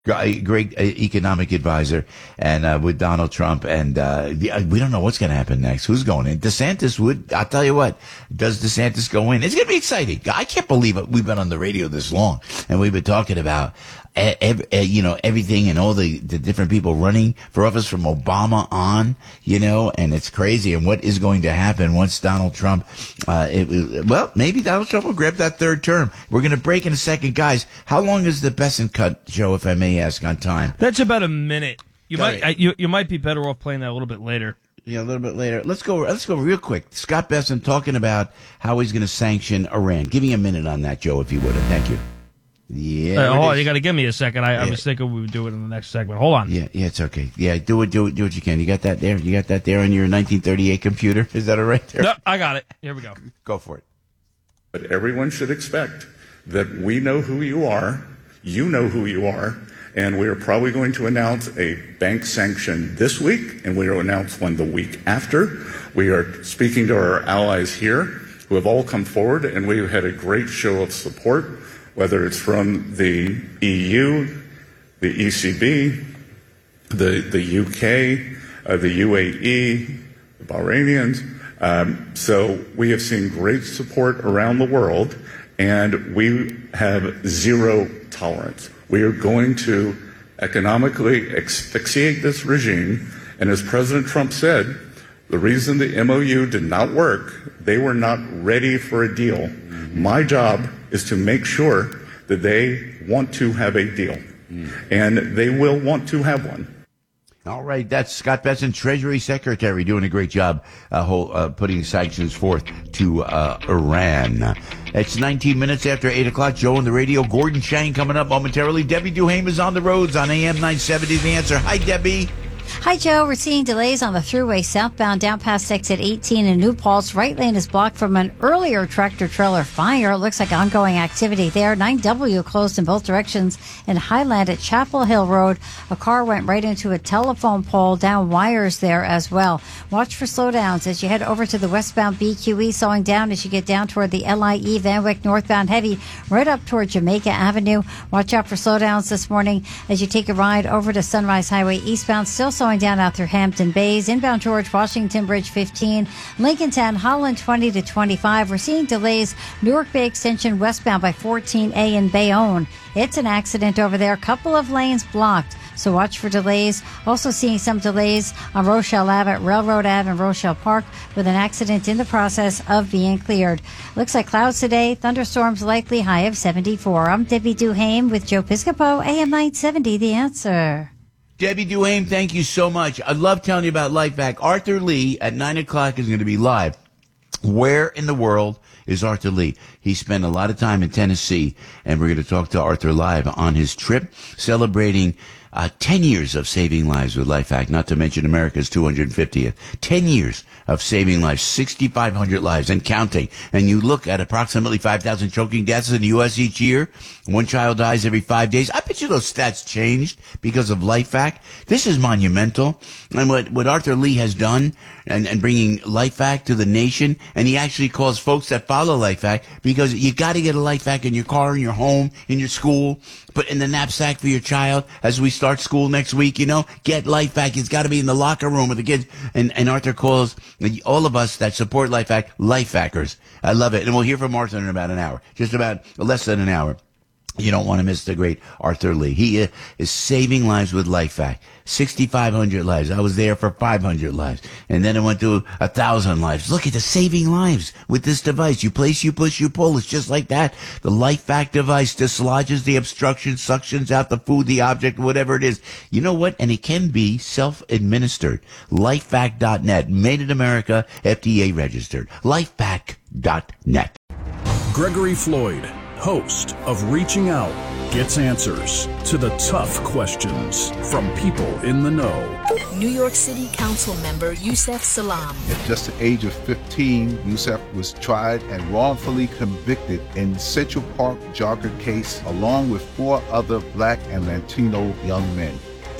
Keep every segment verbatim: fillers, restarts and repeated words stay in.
Great economic advisor, and uh, with Donald Trump, and uh, the, we don't know what's going to happen next. Who's going in? DeSantis would. I'll tell you what. Does DeSantis go in? It's going to be exciting. I can't believe it. We've been on the radio this long, and we've been talking about Every, you know, everything and all the, the different people running for office from Obama on, you know, and it's crazy. And what is going to happen once Donald Trump, uh, it, well, maybe Donald Trump will grab that third term. We're going to break in a second. Guys, how long is the Besson cut, Joe, if I may ask, on time? That's about a minute. You Got might, I, you, you might be better off playing that a little bit later. Yeah, a little bit later. Let's go, let's go real quick. Scott Besson talking about how he's going to sanction Iran. Give me a minute on that, Joe, if you would. Thank you. Yeah. Uh, hold on, you got to give me a second. I, yeah. I was thinking we would do it in the next segment. Hold on. Yeah, yeah, it's okay. Yeah, do it, do it, do what you can. You got that there? You got that there on your nineteen thirty-eight computer? Is that all right there? No, I got it. Here we go. Go for it. But everyone should expect that we know who you are, you know who you are, and we are probably going to announce a bank sanction this week, and we will announce one the week after. We are speaking to our allies here who have all come forward, and we have had a great show of support, whether it's from the E U, the E C B, the, the U K, uh, the U A E, the Bahrainians. Um, so we have seen great support around the world, and we have zero tolerance. We are going to economically asphyxiate this regime, and as President Trump said, the reason the M O U did not work, they were not ready for a deal. Mm-hmm. My job is to make sure that they want to have a deal, mm. and they will want to have one. All right, that's Scott Besson, Treasury Secretary, doing a great job uh, whole, uh, putting sanctions forth to uh, Iran. It's nineteen minutes after eight o'clock. Joe on the radio. Gordon Chang coming up momentarily. Debbie Duhame is on the roads on A M nine seventy. The Answer. Hi, Debbie. Hi, Joe. We're seeing delays on the thruway southbound down past exit eighteen in New Paltz. Right lane is blocked from an earlier tractor-trailer fire. It looks like ongoing activity there. nine W closed in both directions. In Highland at Chapel Hill Road, a car went right into a telephone pole, down wires there as well. Watch for slowdowns as you head over to the westbound B Q E, slowing down as you get down toward the L I E Van Wyck northbound heavy, right up toward Jamaica Avenue. Watch out for slowdowns this morning as you take a ride over to Sunrise Highway eastbound, still slowing down out through Hampton Bays. Inbound George Washington Bridge fifteen, Lincolntown, Holland twenty to twenty-five. We're seeing delays Newark Bay Extension westbound by fourteen A in Bayonne. It's an accident over there. Couple of lanes blocked, so watch for delays. Also seeing some delays on Rochelle Ave at Railroad Ave and Rochelle Park with an accident in the process of being cleared. Looks like clouds today. Thunderstorms likely, high of seventy-four. I'm Debbie Duhame with Joe Piscopo, A M nine seventy, The Answer. Debbie Duhame, thank you so much. I love telling you about LifeVac. Arthur Lee at nine o'clock is going to be live. Where in the world is Arthur Lee? He spent a lot of time in Tennessee, and we're going to talk to Arthur live on his trip, celebrating uh, ten years of saving lives with LifeVac, not to mention America's two hundred fiftieth. ten years of saving lives, six thousand five hundred lives and counting. And you look at approximately five thousand choking deaths in the U S each year. One child dies every five days. I bet you those stats changed because of LifeVac. This is monumental. And what, what Arthur Lee has done and, and bringing LifeVac to the nation, and he actually calls folks that follow LifeVac, because you got to get a LifeVac in your car, in your home, in your school, put in the knapsack for your child as we start school next week, you know, get LifeVac. It's got to be in the locker room with the kids. And, and Arthur calls all of us that support LifeVac, LifeVackers. I love it. And we'll hear from Arthur in about an hour, just about less than an hour. You don't want to miss the great Arthur Lee. He uh, is saving lives with LifeVac. six thousand five hundred lives. I was there for five hundred lives. And then it went to one thousand lives. Look at the saving lives with this device. You place, you push, you pull. It's just like that. The LifeVac device dislodges the obstruction, suctions out the food, the object, whatever it is. You know what? And it can be self-administered. LifeVac dot net. Made in America. F D A registered. LifeVac dot net. Gregory Floyd, host of Reaching Out, gets answers to the tough questions from people in the know. New York City Council member Yusef Salaam. At just the age of fifteen, Yusef was tried and wrongfully convicted in Central Park jogger case along with four other black and Latino young men.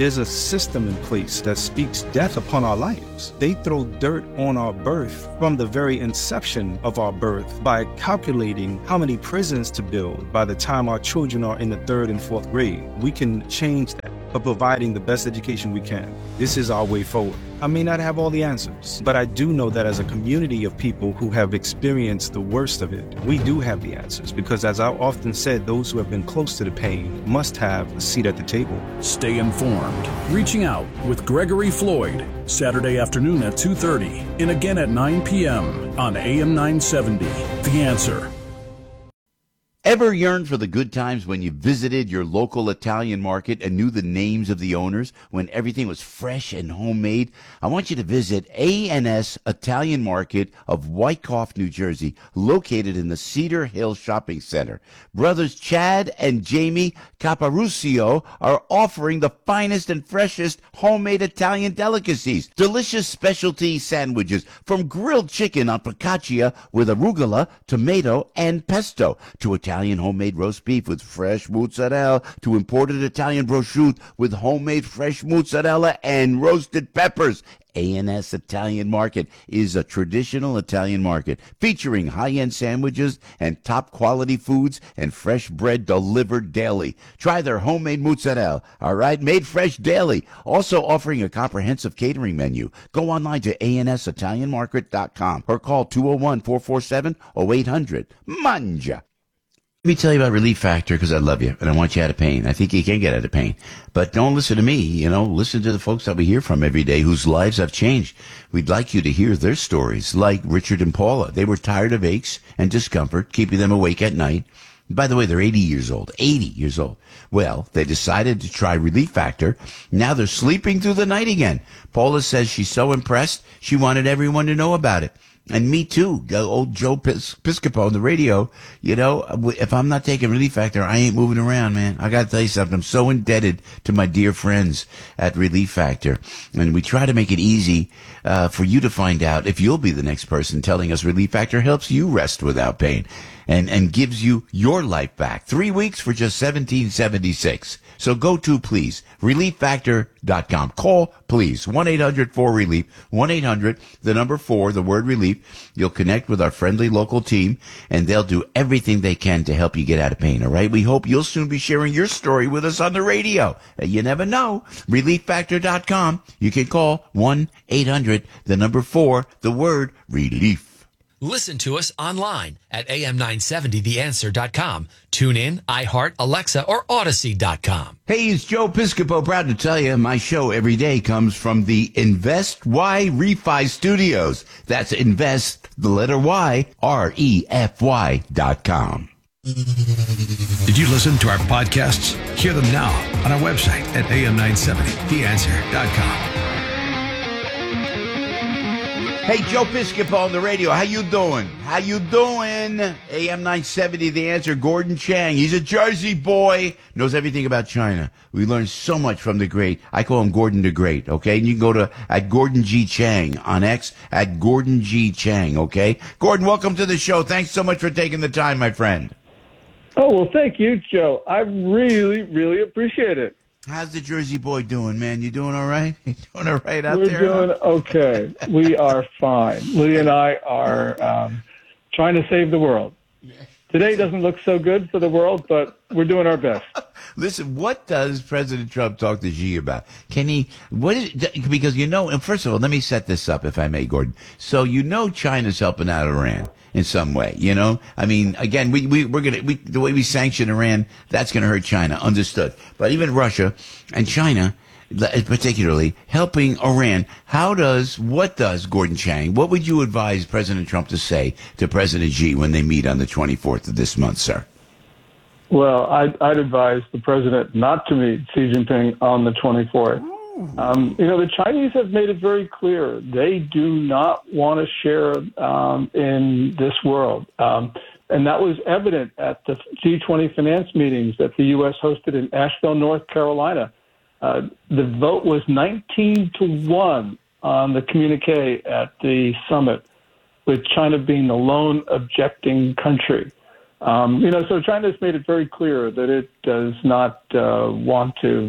There's a system in place that speaks death upon our lives. They throw dirt on our birth from the very inception of our birth by calculating how many prisons to build by the time our children are in the third and fourth grade. We can change that by providing the best education we can. This is our way forward. I may not have all the answers, but I do know that as a community of people who have experienced the worst of it, we do have the answers, because as I often said, those who have been close to the pain must have a seat at the table. Stay informed. Reaching Out with Gregory Floyd, Saturday afternoon at two thirty and again at nine p.m. on A M nine seventy. The Answer. Ever yearned for the good times when you visited your local Italian market and knew the names of the owners, when everything was fresh and homemade? I want you to visit A and S Italian Market of Wyckoff, New Jersey, located in the Cedar Hill Shopping Center. Brothers Chad and Jamie Caparucio are offering the finest and freshest homemade Italian delicacies. Delicious specialty sandwiches, from grilled chicken on focaccia with arugula, tomato, and pesto, to Italian Italian homemade roast beef with fresh mozzarella, to imported Italian prosciutto with homemade fresh mozzarella and roasted peppers. A and S Italian Market is a traditional Italian market featuring high-end sandwiches and top-quality foods and fresh bread delivered daily. Try their homemade mozzarella, all right, made fresh daily. Also offering a comprehensive catering menu. Go online to A N S Italian Market dot com or call two oh one, four four seven, oh eight hundred. Manja. Let me tell you about Relief Factor, because I love you and I want you out of pain. I think you can get out of pain. But don't listen to me, you know, listen to the folks that we hear from every day whose lives have changed. We'd like you to hear their stories, like Richard and Paula. They were tired of aches and discomfort, keeping them awake at night. By the way, they're eighty years old. eighty years old. Well, they decided to try Relief Factor. Now they're sleeping through the night again. Paula says she's so impressed, she wanted everyone to know about it. And me too, old Joe Pis- Piscopo on the radio. You know, if I'm not taking Relief Factor, I ain't moving around, man. I got to tell you something. I'm so indebted to my dear friends at Relief Factor. And we try to make it easy uh, for you to find out if you'll be the next person telling us Relief Factor helps you rest without pain and, and gives you your life back. Three weeks for just seventeen seventy-six. So go to, please, relief factor dot com. Call, please, one eight hundred four relief, one eight hundred, the number four, the word relief. You'll connect with our friendly local team, and they'll do everything they can to help you get out of pain, all right? We hope you'll soon be sharing your story with us on the radio. You never know. relief factor dot com. You can call one eight hundred, the number four, the word relief. Listen to us online at A M nine seventy the answer dot com. Tune in, iHeart, Alexa, or Odyssey dot com. Hey, it's Joe Piscopo. Proud to tell you my show every day comes from the Invest Y Refi Studios. That's Invest, the letter Y, R E F Y dot com. Did you listen to our podcasts? Hear them now on our website at A M nine seventy the answer dot com. Hey, Joe Piscopo on the radio. How you doing? How you doing? A M nine seventy, The Answer. Gordon Chang. He's a Jersey boy. Knows everything about China. We learned so much from the great. I call him Gordon the Great, okay? And you can go to at Gordon G. Chang on X, at Gordon G. Chang, okay? Gordon, welcome to the show. Thanks so much for taking the time, my friend. Oh, well, thank you, Joe. I really, really appreciate it. How's the Jersey boy doing, man? You doing all right? You doing all right out We're there? We're doing okay. We are fine. Lee and I are um, trying to save the world. Today doesn't look so good for the world, but we're doing our best. Listen, what does President Trump talk to Xi about? Can he, what is, because you know, and first of all, let me set this up, if I may, Gordon. So you know China's helping out Iran in some way, you know? I mean, again, we, we, we're gonna, we, the way we sanction Iran, that's gonna hurt China, understood. But even Russia and China, particularly, helping Iran, how does, what does, Gordon Chang, what would you advise President Trump to say to President Xi when they meet on the twenty-fourth of this month, sir? Well, I'd, I'd advise the president not to meet Xi Jinping on the twenty-fourth. Um, you know, the Chinese have made it very clear they do not want to share um, in this world. Um, and that was evident at the G twenty finance meetings that the U S hosted in Asheville, North Carolina. Uh, the vote was nineteen to one on the communique at the summit, with China being the lone objecting country. Um, you know, so China's made it very clear that it does not uh, want to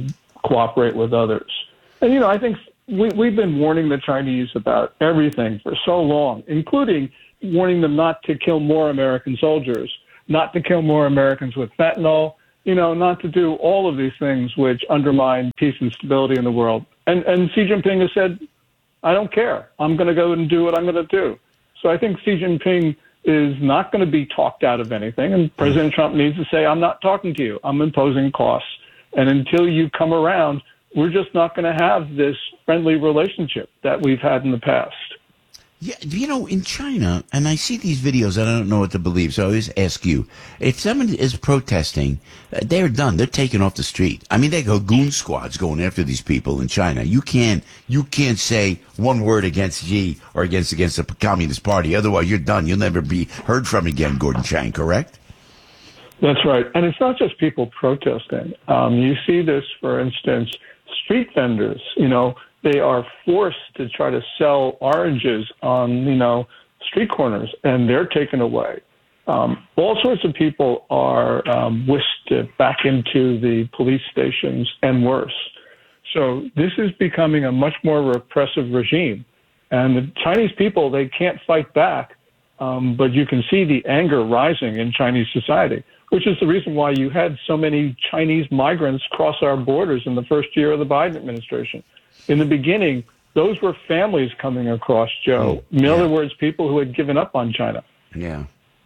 cooperate with others. And, you know, I think we, we've been warning the Chinese about everything for so long, including warning them not to kill more American soldiers, not to kill more Americans with fentanyl, you know, not to do all of these things which undermine peace and stability in the world. And, and Xi Jinping has said, I don't care. I'm going to go and do what I'm going to do. So I think Xi Jinping is not going to be talked out of anything. And President Trump needs to say, I'm not talking to you. I'm imposing costs. And until you come around, we're just not going to have this friendly relationship that we've had in the past. Yeah, you know, in China, and I see these videos, and I don't know what to believe, so I always ask you, if someone is protesting, they're done. They're taken off the street. I mean, they go goon squads going after these people in China. You can't, you can't say one word against Xi or against against the Communist Party. Otherwise, you're done. You'll never be heard from again, Gordon Chang, correct? That's right. And it's not just people protesting. Um, you see this, for instance, street vendors, you know, they are forced to try to sell oranges on, you know, street corners, and they're taken away. Um, all sorts of people are um, whisked back into the police stations and worse. So this is becoming a much more repressive regime. And the Chinese people, they can't fight back, um, but you can see the anger rising in Chinese society, which is the reason why you had so many Chinese migrants cross our borders in the first year of the Biden administration. In the beginning, those were families coming across, Joe. In other words, people who had given up on China. Yeah.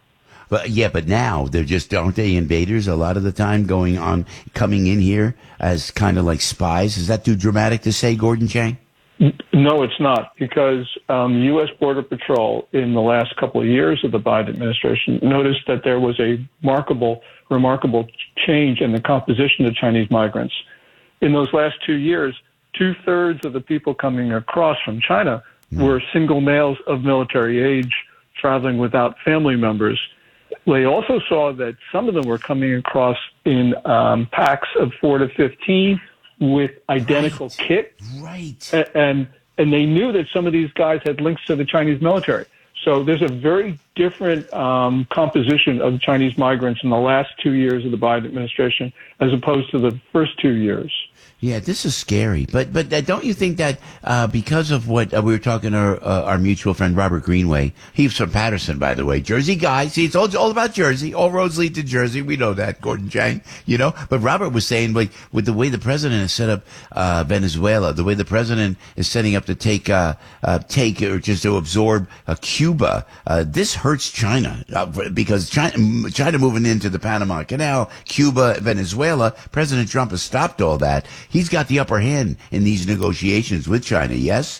But yeah, but now they're just, aren't they invaders a lot of the time going on, coming in here as kind of like spies? Is that too dramatic to say, Gordon Chang? No, it's not, because um, U S Border Patrol in the last couple of years of the Biden administration noticed that there was a remarkable, remarkable change in the composition of Chinese migrants. In those last two years, two-thirds of the people coming across from China were single males of military age traveling without family members. They also saw that some of them were coming across in um, packs of four to fifteen with identical right. kit. Right. And, and they knew that some of these guys had links to the Chinese military. So there's a very different um, composition of Chinese migrants in the last two years of the Biden administration as opposed to the first two years. Yeah, this is scary. But but uh, don't you think that uh, because of what uh, we were talking to our, uh, our mutual friend Robert Greenway, he's from Patterson, by the way, Jersey guy. See, it's all, all about Jersey. All roads lead to Jersey. We know that, Gordon Chang, you know. But Robert was saying, like, with the way the president has set up uh, Venezuela, the way the president is setting up to take uh, uh, take or just to absorb uh, Cuba, uh, this hurts China uh, because China, China moving into the Panama Canal, Cuba, Venezuela. President Trump has stopped all that. He's got the upper hand in these negotiations with China, yes?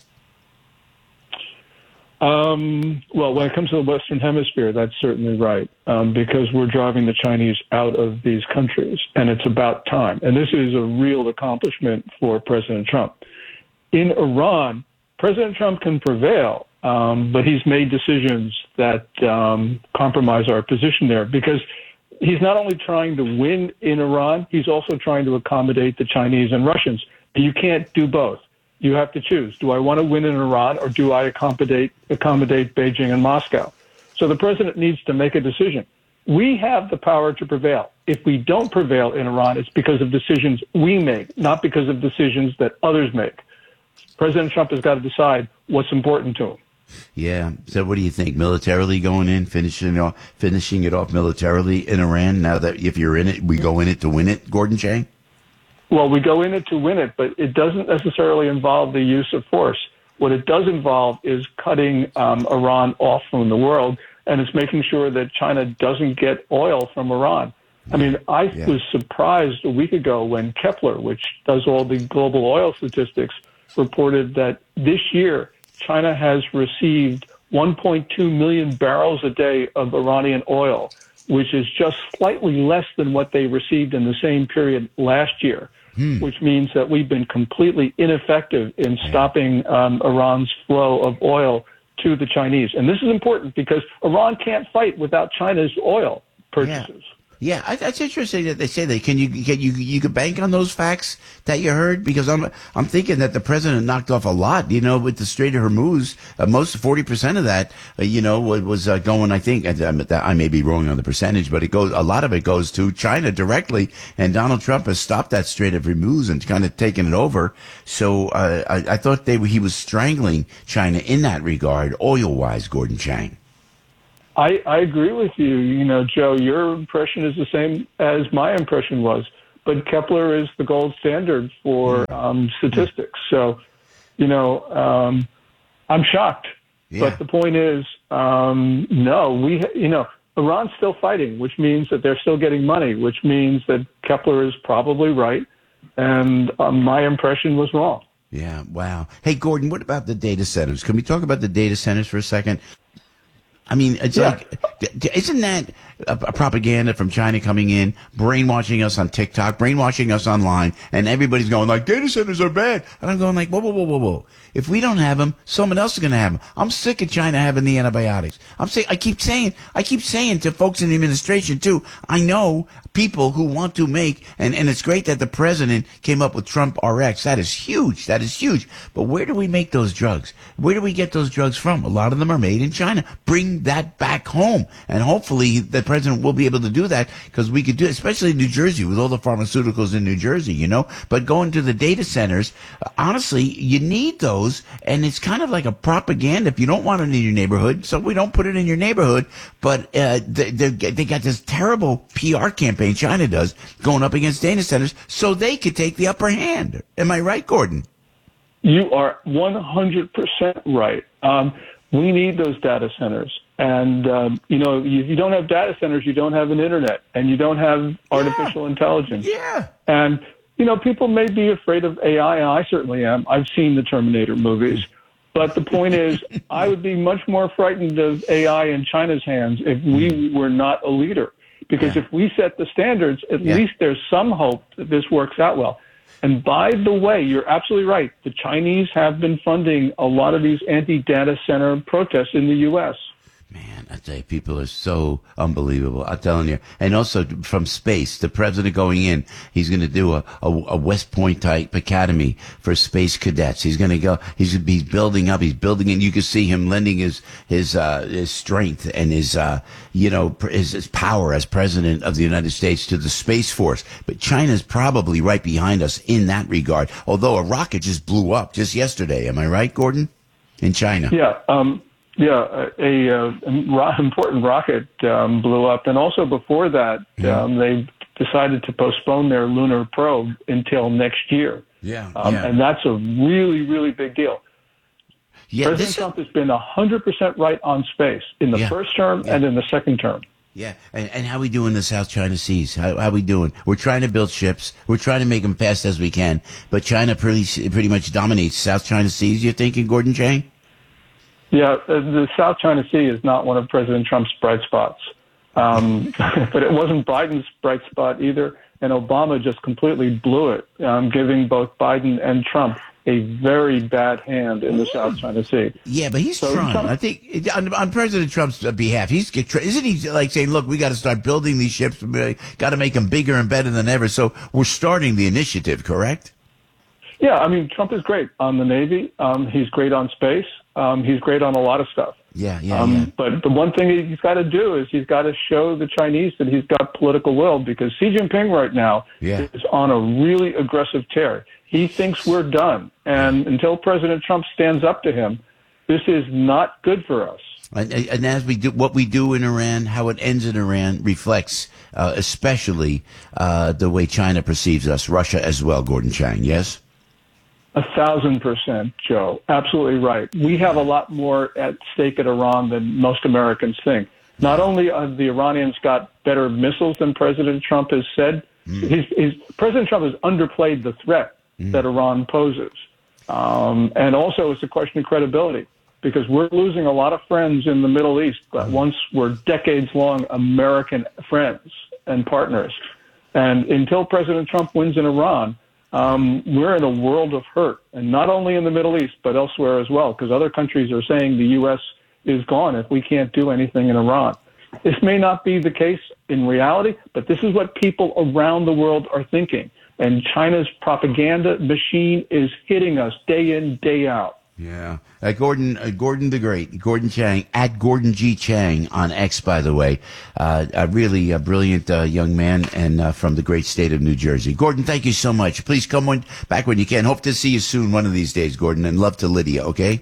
Um, well, when it comes to the Western Hemisphere, that's certainly right, um, because we're driving the Chinese out of these countries, and it's about time. And this is a real accomplishment for President Trump. In Iran, President Trump can prevail, um, but he's made decisions that um, compromise our position there because he's not only trying to win in Iran, he's also trying to accommodate the Chinese and Russians. You can't do both. You have to choose. Do I want to win in Iran or do I accommodate accommodate Beijing and Moscow? So the president needs to make a decision. We have the power to prevail. If we don't prevail in Iran, it's because of decisions we make, not because of decisions that others make. President Trump has got to decide what's important to him. Yeah. So what do you think? Militarily going in, finishing it off, finishing it off militarily in Iran? Now that if you're in it, we go in it to win it, Gordon Chang? Well, we go in it to win it, but it doesn't necessarily involve the use of force. What it does involve is cutting um, Iran off from the world, and it's making sure that China doesn't get oil from Iran. I mean, I yeah. was surprised a week ago when Kepler, which does all the global oil statistics, reported that this year China has received one point two million barrels a day of Iranian oil, which is just slightly less than what they received in the same period last year, hmm. which means that we've been completely ineffective in stopping um, Iran's flow of oil to the Chinese. And this is important because Iran can't fight without China's oil purchases. Yeah. Yeah, I, that's interesting that they say that. Can you can you you could bank on those facts that you heard? Because I'm I'm thinking that the president knocked off a lot. You know, with the Strait of Hormuz, uh, most forty percent of that, uh, you know, was, was uh, going. I think I, I may be wrong on the percentage, but it goes. A lot of it goes to China directly, and Donald Trump has stopped that Strait of Hormuz and kind of taken it over. So uh, I, I thought they he was strangling China in that regard, oil wise. Gordon Chang. I, I agree with you. You know, Joe, your impression is the same as my impression was. But Kepler is the gold standard for um, statistics. So, you know, um, I'm shocked. Yeah. But the point is, um, no, we, you know, Iran's still fighting, which means that they're still getting money, which means that Kepler is probably right. And um, my impression was wrong. Yeah, wow. Hey, Gordon, what about the data centers? Can we talk about the data centers for a second? I mean, it's yeah. like, isn't that a, a propaganda from China coming in, brainwashing us on TikTok, brainwashing us online, and everybody's going like, data centers are bad. And I'm going like, whoa, whoa, whoa, whoa, whoa. If we don't have them, someone else is going to have them. I'm sick of China having the antibiotics. I'm sick. I keep saying, I keep saying to folks in the administration too, I know people who want to make, and, and it's great that the president came up with Trump R X. That is huge. That is huge. But where do we make those drugs? Where do we get those drugs from? A lot of them are made in China. Bring that back home. And hopefully the president will be able to do that, because we could do it, especially in New Jersey with all the pharmaceuticals in New Jersey, you know. But going to the data centers, honestly, you need those. And it's kind of like a propaganda. If you don't want it in your neighborhood, so we don't put it in your neighborhood. But uh, they, they, they got this terrible P R campaign, China does, going up against data centers so they could take the upper hand. Am I right, Gordon? You are one hundred percent right. Um, we need those data centers. And, um, you know, if you don't have data centers, you don't have an internet, and you don't have artificial yeah. intelligence. Yeah. And, you know, people may be afraid of A I, and I certainly am. I've seen the Terminator movies. But the point is, I would be much more frightened of A I in China's hands if we were not a leader. Because yeah. if we set the standards, at yeah. least there's some hope that this works out well. And by the way, you're absolutely right. The Chinese have been funding a lot of these anti-data center protests in the U S Man, I tell you, people are so unbelievable. I'm telling you. And also from space, the president going in, he's going to do a, a, a West Point type academy for space cadets. He's going to go, he's, he's building up, he's building it. You can see him lending his, his, uh, his strength and his, uh, you know, his, his power as president of the United States to the Space Force. But China's probably right behind us in that regard. Although a rocket just blew up just yesterday. Am I right, Gordon? In China. Yeah. Um, Yeah, a, a, a important rocket um, blew up, and also before that, yeah. um, they decided to postpone their lunar probe until next year. Yeah, um, yeah. and that's a really, really big deal. Yeah, President this... Trump has been one hundred percent right on space in the yeah. first term yeah. and in the second term. Yeah, and, and how we doing in the South China Seas? How, how we doing? We're trying to build ships. We're trying to make them fast as we can, but China pretty pretty much dominates South China Seas. You're thinking, Gordon Chang? Yeah, the South China Sea is not one of President Trump's bright spots. Um, but it wasn't Biden's bright spot either, and Obama just completely blew it, um, giving both Biden and Trump a very bad hand in the South China Sea. Yeah, but he's so trying. Trump, I think on, on President Trump's behalf, he's isn't he like saying, "Look, we got to start building these ships. We got to make them bigger and better than ever." So we're starting the initiative, correct? Yeah, I mean, Trump is great on the Navy. Um, he's great on space. Um, he's great on a lot of stuff. Yeah, yeah, um, yeah. But the one thing he's got to do is he's got to show the Chinese that he's got political will, because Xi Jinping right now yeah. is on a really aggressive tear. He thinks we're done. And until President Trump stands up to him, this is not good for us. And, and as we do, what we do in Iran, how it ends in Iran reflects uh, especially uh, the way China perceives us, Russia as well, Gordon Chang, yes? A thousand percent, Joe. Absolutely right. We have a lot more at stake at Iran than most Americans think. Not only have the Iranians got better missiles than President Trump has said, mm. he's, he's, President Trump has underplayed the threat mm. that Iran poses. Um, and also it's a question of credibility, because we're losing a lot of friends in the Middle East that mm. once were decades-long American friends and partners. And until President Trump wins in Iran, Um, we're in a world of hurt, and not only in the Middle East, but elsewhere as well, because other countries are saying the U S is gone if we can't do anything in Iran. This may not be the case in reality, but this is what people around the world are thinking. And China's propaganda machine is hitting us day in, day out. Yeah. Uh, Gordon, uh, Gordon the Great, Gordon Chang, at Gordon G. Chang on X, by the way. Uh, a really uh, brilliant uh, young man and uh, from the great state of New Jersey. Gordon, thank you so much. Please come on back when you can. Hope to see you soon one of these days, Gordon, and love to Lydia, okay?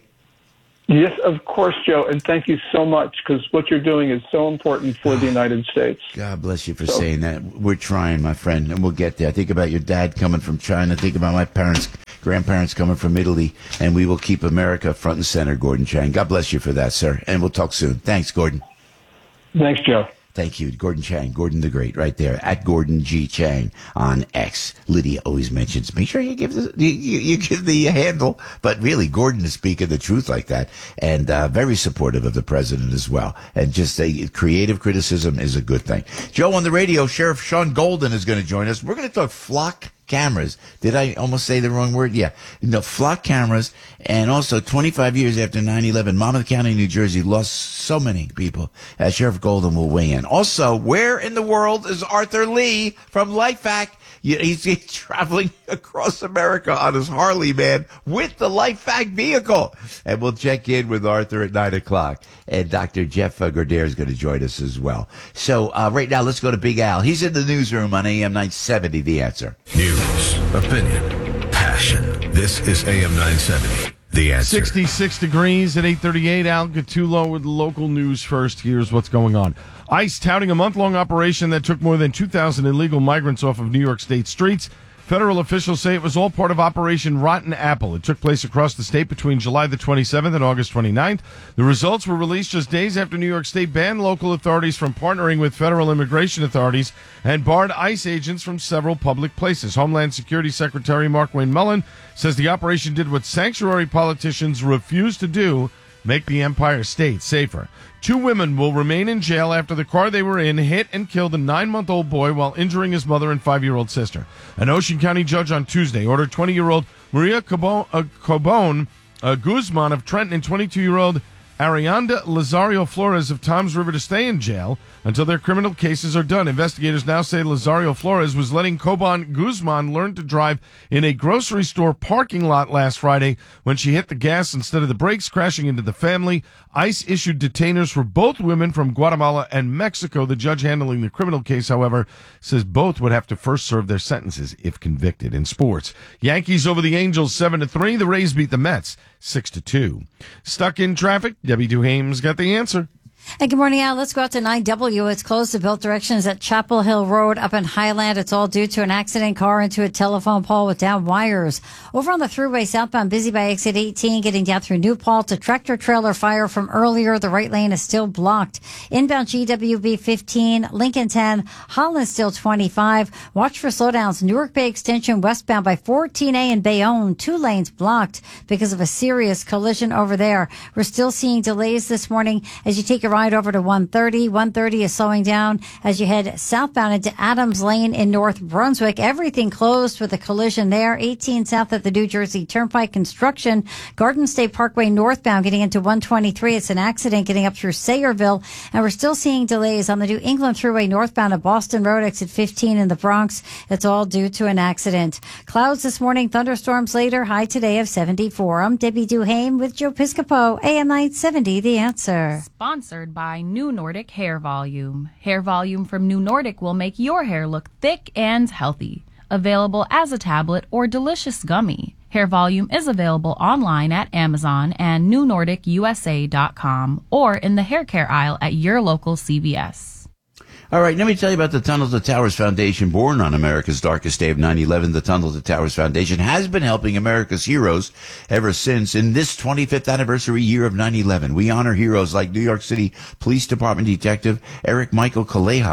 Yes, of course, Joe, and thank you so much, because what you're doing is so important for the United States. God bless you for so. saying that. We're trying, my friend, and we'll get there. Think about your dad coming from China. Think about my parents, grandparents coming from Italy, and we will keep America front and center, Gordon Chang. God bless you for that, sir, and we'll talk soon. Thanks, Gordon. Thanks, Joe. Thank you, Gordon Chang, Gordon the Great, right there at Gordon G. Chang on X. Lydia always mentions, make sure you give the you, you give the handle, but really, Gordon is speaking the truth like that, and uh, very supportive of the president as well. And just a creative criticism is a good thing. Joe, on the radio, Sheriff Sean Golden is going to join us. We're going to talk flock cameras. Did I almost say the wrong word? Yeah. No, flock cameras. And also, twenty-five years after nine eleven, Monmouth County, New Jersey lost so many people. Uh, Sheriff Golden will weigh in. Also, where in the world is Arthur Lee from LifeVac? He's, he's traveling across America on his Harley, man, with the LifeVac vehicle. And we'll check in with Arthur at nine o'clock. And Doctor Jeff uh, Gordere is going to join us as well. So uh, right now, let's go to Big Al. He's in the newsroom on A M nine seventy, The Answer. News, opinion, passion. This is A M nine seventy, The Answer. sixty-six degrees at eight thirty-eight. Al Gattulo with local news first. Here's what's going on. ICE touting a month-long operation that took more than two thousand illegal migrants off of New York State streets. Federal officials say it was all part of Operation Rotten Apple. It took place across the state between July the twenty-seventh and August twenty-ninth. The results were released just days after New York State banned local authorities from partnering with federal immigration authorities and barred ICE agents from several public places. Homeland Security Secretary Markwayne Mullin says the operation did what sanctuary politicians refuse to do, make the Empire State safer. Two women will remain in jail after the car they were in hit and killed a nine-month-old boy while injuring his mother and five-year-old sister. An Ocean County judge on Tuesday ordered twenty-year-old Maria Cobone, uh, Cobone uh, Guzman of Trenton and twenty-two-year-old Arianda Lazario Flores of Toms River to stay in jail until their criminal cases are done. Investigators now say Lazario Flores was letting Cobon Guzman learn to drive in a grocery store parking lot last Friday when she hit the gas instead of the brakes, crashing into the family. ICE issued detainers for both women from Guatemala and Mexico. The judge handling the criminal case, however, says both would have to first serve their sentences if convicted. In sports, Yankees over the Angels seven to three. The Rays beat the Mets six to two. Stuck in traffic? Debbie Duhame's got the answer. Hey, good morning, Al. Let's go out to nine W. It's closed to both directions at Chapel Hill Road up in Highland. It's all due to an accident, car into a telephone pole with down wires. Over on the thruway southbound, busy by exit eighteen, getting down through New Paltz. A tractor trailer fire from earlier. The right lane is still blocked. Inbound G W B fifteen, Lincoln ten, Holland still twenty-five. Watch for slowdowns. Newark Bay Extension westbound by fourteen A and Bayonne. Two lanes blocked because of a serious collision over there. We're still seeing delays this morning as you take your ride over to one thirty. one thirty is slowing down as you head southbound into Adams Lane in North Brunswick. Everything closed with a collision there. eighteen south at the New Jersey Turnpike. Construction. Garden State Parkway northbound getting into one twenty-three. It's an accident getting up through Sayreville. And we're still seeing delays on the New England Thruway northbound at Boston Road, exit fifteen in the Bronx. It's all due to an accident. Clouds this morning, thunderstorms later. High today of seventy-four. I'm Debbie Duhame with Joe Piscopo, A M nine seventy, The Answer. Sponsored by New Nordic Hair Volume. Hair Volume from New Nordic will make your hair look thick and healthy. Available as a tablet or delicious gummy. Hair Volume is available online at Amazon and new nordic u s a dot com or in the hair care aisle at your local C V S. All right, let me tell you about the Tunnel to Towers Foundation. Born on America's darkest day of nine eleven, the Tunnel to Towers Foundation has been helping America's heroes ever since. In this twenty-fifth anniversary year of nine eleven, we honor heroes like New York City Police Department Detective Eric Michael Kaleha,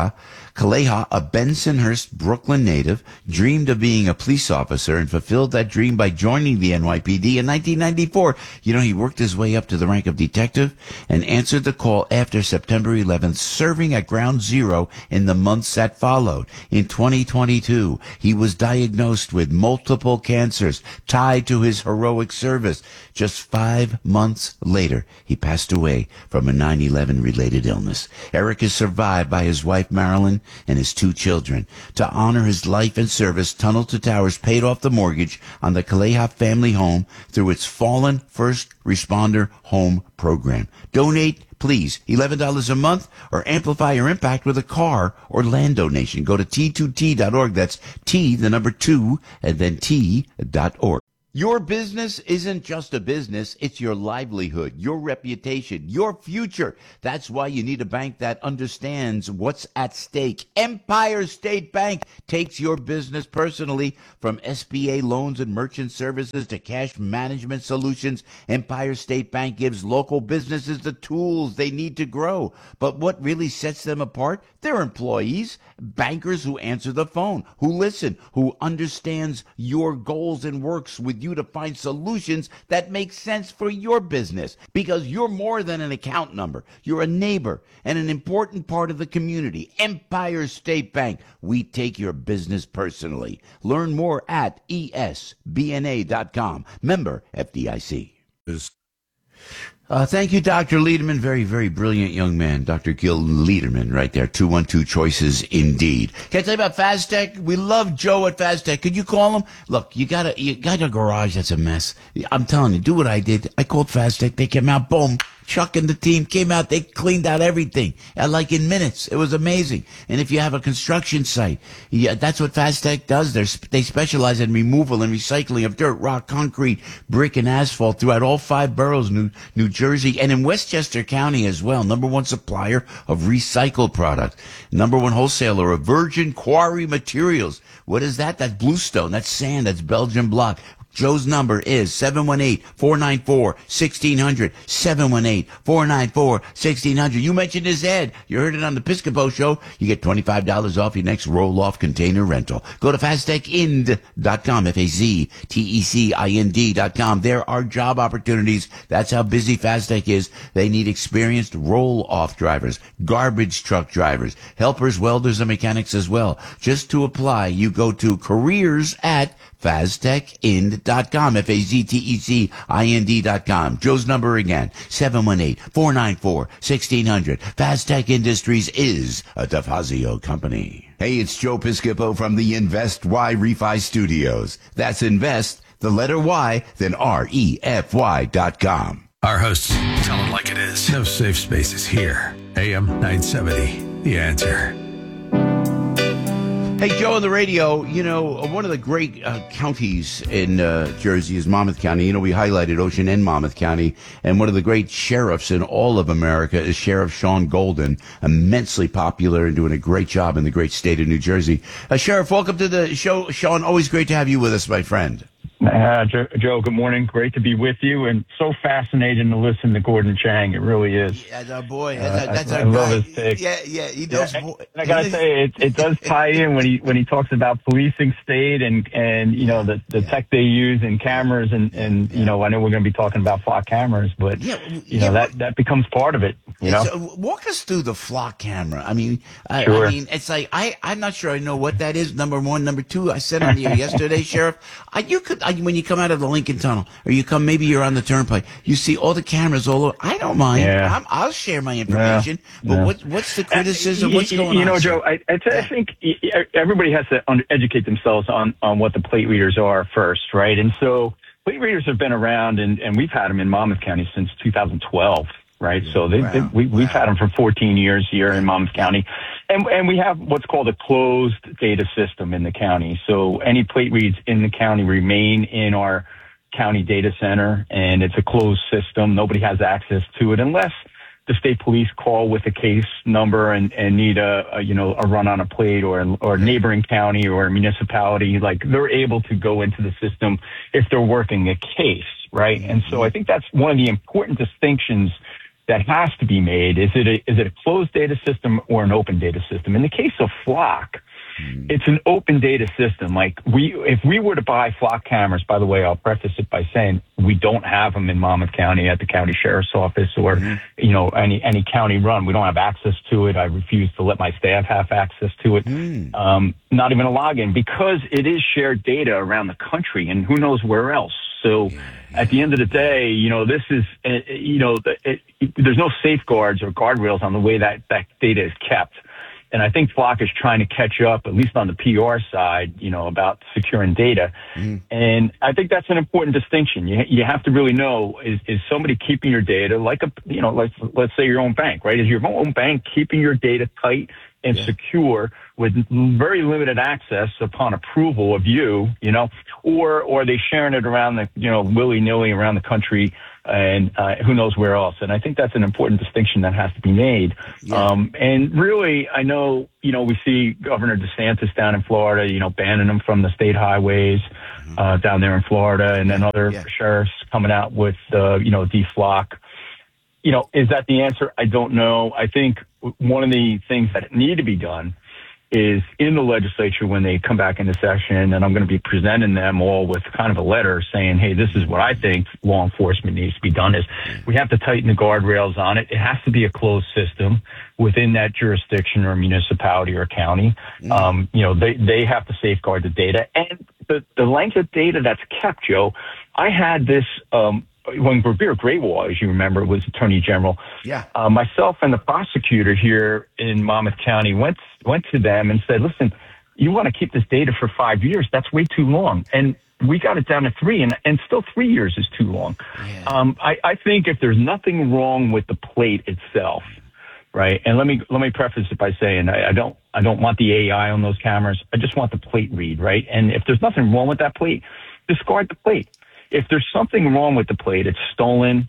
Kaleha, a Bensonhurst, Brooklyn native, dreamed of being a police officer and fulfilled that dream by joining the N Y P D in nineteen ninety-four. You know, he worked his way up to the rank of detective and answered the call after September eleventh, serving at Ground Zero in the months that followed. In twenty twenty-two, he was diagnosed with multiple cancers tied to his heroic service. Just five months later, he passed away from a nine eleven related illness. Eric is survived by his wife Marilyn and his two children. To honor his life and service, Tunnel to Towers paid off the mortgage on the Kaleha family home through its Fallen First Responder Home Program. Donate, please, eleven dollars a month, or amplify your impact with a car or land donation. Go to T two T dot org. That's T, the number two, and then T dot org. Your business isn't just a business, it's your livelihood, your reputation, your future. That's why you need a bank that understands what's at stake. Empire State Bank takes your business personally. From S B A loans and merchant services to cash management solutions, Empire State Bank gives local businesses the tools they need to grow. But what really sets them apart? Their employees, bankers who answer the phone, who listen, who understands your goals and works with you to find solutions that make sense for your business. Because you're more than an account number. You're a neighbor and an important part of the community. Empire State Bank. We take your business personally. Learn more at E S B N A dot com. Member F D I C. Uh, thank you, Doctor Lederman. Very, very brilliant young man. Doctor Gil Lederman right there. two one two choices indeed. Can I tell you about Faztech? We love Joe at Faztech. Could you call him? Look, you got a, you got a garage that's a mess. I'm telling you, do what I did. I called Faztech. They came out, boom. Chuck and the team came out. They cleaned out everything, uh, like in minutes. It was amazing. And if you have a construction site, yeah, that's what Faztech does. They're, they specialize in removal and recycling of dirt, rock, concrete, brick, and asphalt throughout all five boroughs, New, New Jersey, and in Westchester County as well. Number one supplier of recycled product. Number one wholesaler of virgin quarry materials. What is that? That's bluestone. That's sand. That's Belgian block. Joe's number is seven one eight, four nine four, one six zero zero, seven one eight, four nine four, one six zero zero. You mentioned his ad. You heard it on the Piscopo show. You get twenty-five dollars off your next roll-off container rental. Go to faztech ind dot com, F A Z T E C I N D dot com. There are job opportunities. That's how busy Faztech is. They need experienced roll-off drivers, garbage truck drivers, helpers, welders, and mechanics as well. Just to apply, you go to careers at faztech ind dot com, F A Z T E C I N D dot com. Joe's number again, seven one eight, four nine four, one six zero zero. Faztech Industries is a DeFazio company. Hey, it's Joe Piscopo from the Invest Y Refi Studios. That's Invest, the letter Y, then R E F Y dot com. Our hosts tell them like it is. No safe spaces here. A M nine seventy, The Answer. Hey, Joe, on the radio, you know, one of the great uh, counties in uh, Jersey is Monmouth County. You know, we highlighted Ocean and Monmouth County, and one of the great sheriffs in all of America is Sheriff Sean Golden, immensely popular and doing a great job in the great state of New Jersey. Uh, Sheriff, welcome to the show. Sean, always great to have you with us, my friend. Uh, Joe, Joe, good morning. Great to be with you, and so fascinating to listen to Gordon Chang. It really is. Yeah, our boy. Uh, that's, that's I, our I love guy. his take. Yeah, yeah, he does. Yeah, and, and I gotta say, it, it does tie in when he when he talks about policing state and and you know the the yeah. tech they use and cameras and and yeah. you know I know we're going to be talking about flock cameras, but yeah, you yeah, know that that becomes part of it. You know, so walk us through the flock camera. I mean, I, sure. I mean, it's like I I'm not sure I know what that is. Number one, number two. I said on the air yesterday, Sheriff, I, you could I, when you come out of the Lincoln Tunnel, or you come, maybe you're on the turnpike, you see all the cameras all over. I don't mind. Yeah. I'm, I'll share my information. Yeah. But yeah. what, what's the criticism? What's going on? You know, on, Joe, I, I, th- I think everybody has to educate themselves on, on what the plate readers are first, right? And so plate readers have been around, and, and we've had them in Monmouth County since two thousand twelve. Right. So they, wow. they, we, we've wow. had them for fourteen years here in Monmouth County. And, and we have what's called a closed data system in the county. So any plate reads in the county remain in our county data center, and it's a closed system. Nobody has access to it unless the state police call with a case number and, and need a, a, you know, a run on a plate, or, or a neighboring county or a municipality. Like, they're able to go into the system if they're working a case. Right. And so I think that's one of the important distinctions that has to be made. Is it a, is it a closed data system or an open data system? In the case of Flock, it's an open data system. Like we, if we were to buy Flock cameras, by the way, I'll preface it by saying we don't have them in Monmouth County at the county sheriff's office or, mm-hmm. you know, any, any county run. We don't have access to it. I refuse to let my staff have access to it. Mm. Um, not even a login, because it is shared data around the country and who knows where else. So yeah, yeah. at the end of the day, you know, this is, uh, you know, it, it, there's no safeguards or guardrails on the way that that data is kept. And I think Flock is trying to catch up, at least on the P R side, you know, about securing data. Mm. And I think that's an important distinction. You you have to really know, is, is somebody keeping your data like a, you know, like, let's say your own bank, right? Is your own bank keeping your data tight and yeah. secure with very limited access upon approval of you, you know, or, or are they sharing it around the, you know, willy-nilly around the country and uh, who knows where else? And I think that's an important distinction that has to be made. Yeah. Um, and really, I know, you know, we see Governor DeSantis down in Florida, you know, banning them from the state highways mm-hmm. uh, down there in Florida, and then other yeah. sheriffs coming out with, uh, you know, D-Flock. You know, is that the answer? I don't know. I think one of the things that need to be done is in the legislature when they come back into session, and I'm going to be presenting them all with kind of a letter saying, hey, this is what I think law enforcement needs to be done, is we have to tighten the guardrails on it. It has to be a closed system within that jurisdiction or municipality or county. Mm. Um, you know, they, they have to safeguard the data. And the, the length of data that's kept, Joe, I had this, um, when Revere Greywall, as you remember, was Attorney General, yeah. uh, myself and the prosecutor here in Monmouth County went went to them and said, listen, you want to keep this data for five years. That's way too long. And we got it down to three, and, and still three years is too long. Yeah. Um, I, I think if there's nothing wrong with the plate itself, right, and let me let me preface it by saying I, I don't I don't want the A I on those cameras. I just want the plate read, right? And if there's nothing wrong with that plate, discard the plate. If there's something wrong with the plate, it's stolen,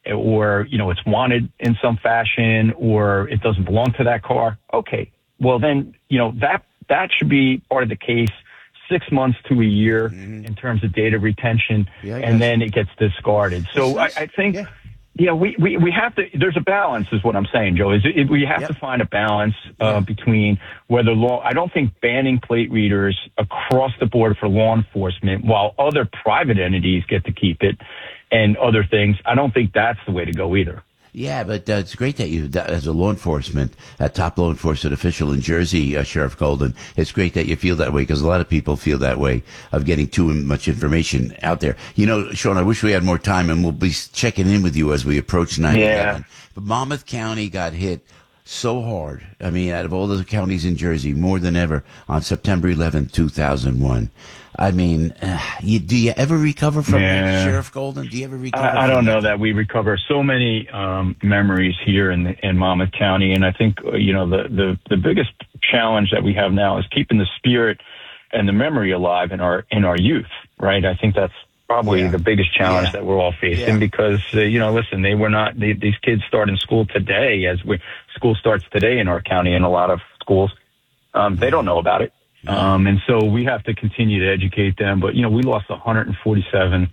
or, you know, it's wanted in some fashion, or it doesn't belong to that car. Okay. Well, then, you know, that, that should be part of the case, six months to a year mm-hmm. in terms of data retention, yeah, and then it gets discarded. So I, I think, yeah. yeah, we, we, we have to, there's a balance is what I'm saying, Joe, is it, we have yep. to find a balance uh, yeah. between whether law, I don't think banning plate readers across the board for law enforcement while other private entities get to keep it and other things, I don't think that's the way to go either. Yeah, but uh, it's great that you, that, as a law enforcement, a top law enforcement official in Jersey, uh, Sheriff Golden, it's great that you feel that way, because a lot of people feel that way of getting too much information out there. You know, Sean, I wish we had more time, and we'll be checking in with you as we approach nine eleven. Yeah. But Monmouth County got hit so hard. I mean, out of all the counties in Jersey, more than ever on September eleventh, two thousand one. I mean, uh, you, do you ever recover from yeah. that, Sheriff Golden? Do you ever recover? I, I from don't that? know that we recover so many um, memories here in the, in Monmouth County, and I think uh, you know the, the the biggest challenge that we have now is keeping the spirit and the memory alive in our in our youth. Right? I think that's probably yeah. the biggest challenge yeah. that we're all facing yeah. because uh, you know, listen, they were not they, these kids start in school today as we school starts today in our county in a lot of schools. Um, they don't know about it. Um, and so we have to continue to educate them. But, you know, we lost one hundred forty-seven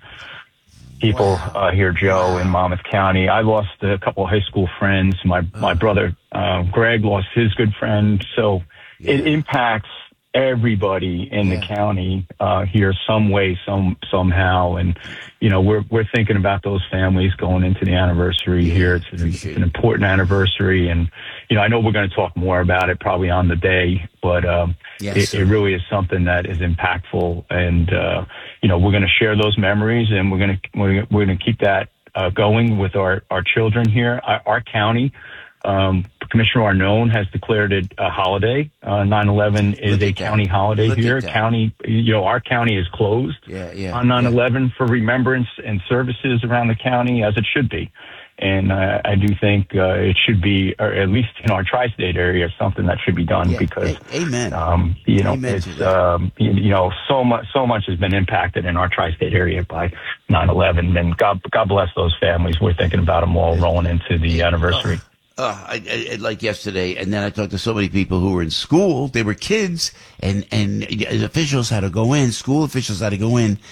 people wow. uh, here, Joe, wow. in Monmouth County. I lost a couple of high school friends. My, oh. my brother, uh, Greg, lost his good friend. So yeah. it impacts everybody in yeah. the county uh, here some way, some somehow. And, you know, we're we're thinking about those families going into the anniversary yeah, here. It's an, it's an important anniversary. And, you know, I know we're going to talk more about it probably on the day, but um, yes, it, it really is something that is impactful. And, uh, you know, we're going to share those memories, and we're going to we're, we're going to keep that uh, going with our, our children here. Our, our county, um, Commissioner Arnone has declared it a holiday. Uh, nine eleven is a county holiday Look here. County, you know, our county is closed yeah, yeah, on nine eleven yeah. for remembrance and services around the county, as it should be. And uh, I do think uh, it should be, or at least in our tri-state area, something that should be done yeah. because, a- amen. Um, you know, amen it's um, you, you know, so much, so much has been impacted in our tri-state area by nine eleven. And God, God bless those families. We're thinking about them all rolling into the anniversary. Uh, I, I, like yesterday, and then I talked to so many people who were in school. They were kids, and and officials had to go in. School officials had to go in,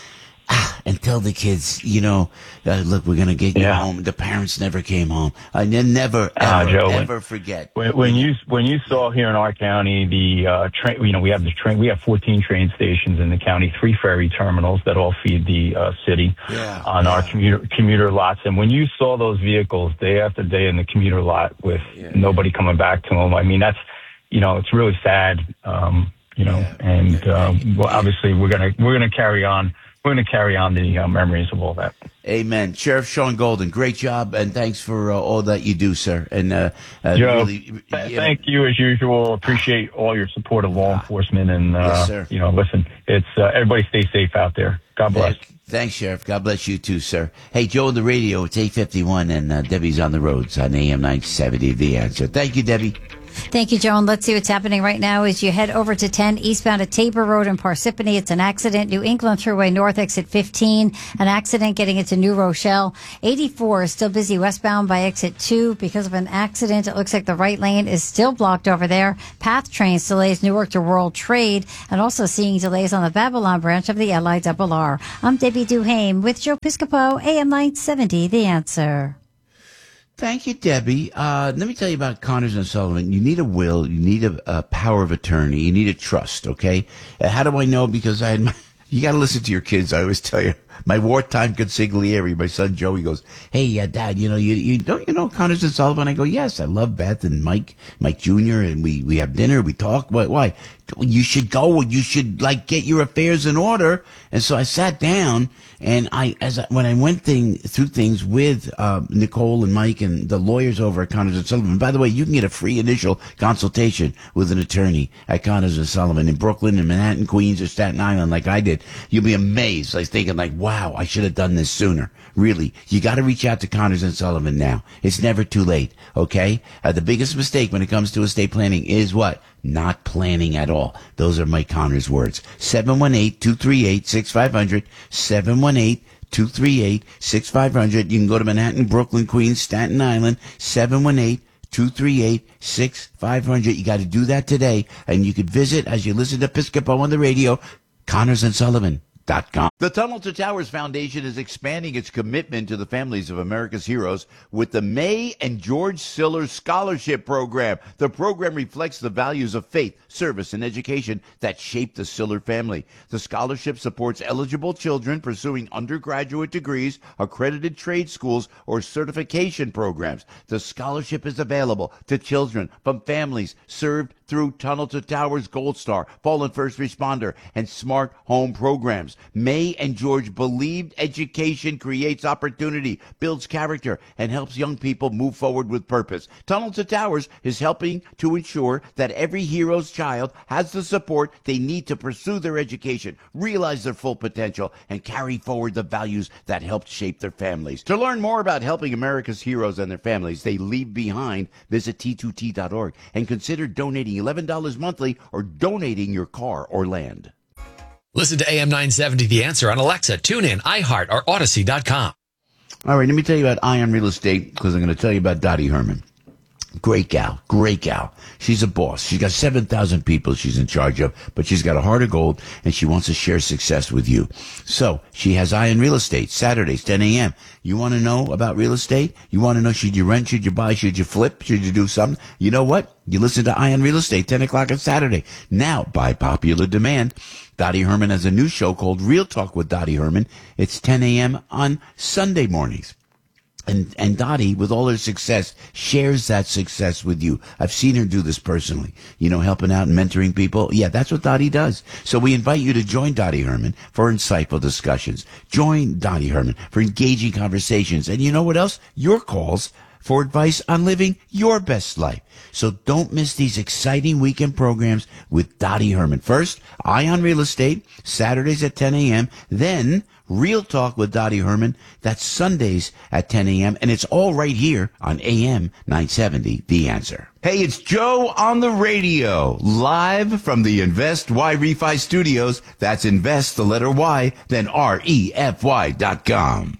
ah, and tell the kids, you know, uh, look, we're going to get you Yeah. home. The parents never came home. I n- never, Ah, ever, Joe, when- ever forget. When, when you when you saw here in our county the uh, train, you know, we have the train, we have fourteen train stations in the county, three ferry terminals that all feed the uh, city Yeah, on our commuter commuter lots. And when you saw those vehicles day after day in the commuter lot with nobody coming back to them, I mean, that's, you know, it's really sad. Um, you know, and uh, well, obviously we're gonna we're gonna carry on. We're going to carry on the uh, memories of all that. Amen. Sheriff Sean Golden, great job, and thanks for uh, all that you do, sir. And uh, uh, Joe, really, th- you know, thank you as usual. Appreciate all your support of law enforcement. And, uh, Yes, sir. you know, listen, it's uh, everybody stay safe out there. God bless. Thanks, Sheriff. God bless you too, sir. Hey, Joe on the radio. It's eight fifty-one, and uh, Debbie's on the roads on A M nine seventy. The Answer. Thank you, Debbie. Thank you, Joan. Let's see what's happening right now as you head over to ten eastbound at Tabor Road in Parsippany. It's an accident. New England Thruway North, exit fifteen. An accident getting into New Rochelle. eighty-four is still busy westbound by exit two because of an accident. It looks like the right lane is still blocked over there. Path trains delays Newark to World Trade, and also seeing delays on the Babylon branch of the L I R R. I'm Debbie Duhame with Joe Piscopo, A M nine seventy, The Answer. Thank you, Debbie. Uh, let me tell you about Connors and Sullivan. You need a will. You need a, a power of attorney. You need a trust, okay? Uh, how do I know? Because I had my, you got to listen to your kids. I always tell you. My wartime consigliere, my son Joey, goes, hey, uh, Dad, you know, you, you don't you know Connors and Sullivan? I go, yes, I love Beth and Mike, Mike Junior, and we, we have dinner, we talk. Why? Why? You should go. You should, like, get your affairs in order. And so I sat down, and I, as I, when I went thing, through things with uh, Nicole and Mike and the lawyers over at Connors and Sullivan. By the way, you can get a free initial consultation with an attorney at Connors and Sullivan in Brooklyn, in Manhattan, Queens, or Staten Island, like I did. You'll be amazed. I was thinking, like, wow, I should have done this sooner. Really, you got to reach out to Connors and Sullivan now. It's never too late. Okay. Uh, the biggest mistake when it comes to estate planning is what? Not planning at all. Those are Mike Connors' words. seven one eight, two three eight, six five zero zero. seven one eight, two three eight, six five zero zero. You can go to Manhattan, Brooklyn, Queens, Staten Island. seven one eight, two three eight, six five zero zero. You got to do that today. And you could visit, as you listen to Piscopo on the radio, Connors and Sullivan. The Tunnel to Towers Foundation is expanding its commitment to the families of America's heroes with the May and George Siller Scholarship Program. The program reflects the values of faith, service, and education that shaped the Siller family. The scholarship supports eligible children pursuing undergraduate degrees, accredited trade schools, or certification programs. The scholarship is available to children from families served through Tunnel to Towers Gold Star, Fallen First Responder, and Smart Home programs. May and George believed education creates opportunity, builds character, and helps young people move forward with purpose. Tunnel to Towers is helping to ensure that every hero's child has the support they need to pursue their education, realize their full potential, and carry forward the values that helped shape their families. To learn more about helping America's heroes and their families they leave behind, visit T two T dot org and consider donating eleven dollars monthly or donating your car or land. Listen to A M nine seventy The Answer on Alexa, TuneIn, iHeart, or Odyssey dot com. All right, let me tell you about Ion Real Estate because I'm going to tell you about Dottie Herman. Great gal, great gal. She's a boss. She's got seven thousand people she's in charge of, but she's got a heart of gold, and she wants to share success with you. So she has Ion Real Estate, Saturdays, ten a.m. You want to know about real estate? You want to know, should you rent, should you buy, should you flip, should you do something? You know what? You listen to Ion Real Estate, ten o'clock on Saturday. Now, by popular demand, Dottie Herman has a new show called Real Talk with Dottie Herman. It's ten a.m. on Sunday mornings. And, and Dottie, with all her success, shares that success with you. I've seen her do this personally. You know, helping out and mentoring people. Yeah, that's what Dottie does. So we invite you to join Dottie Herman for insightful discussions. Join Dottie Herman for engaging conversations. And you know what else? Your calls for advice on living your best life. So don't miss these exciting weekend programs with Dottie Herman. First, Ion Real Estate, Saturdays at ten a.m. Then, Real Talk with Dottie Herman. That's Sundays at ten a.m. And it's all right here on A M nine seventy, The Answer. Hey, it's Joe on the radio, live from the Invest Y Refi Studios. That's Invest, the letter Y, then R E F Y dot com.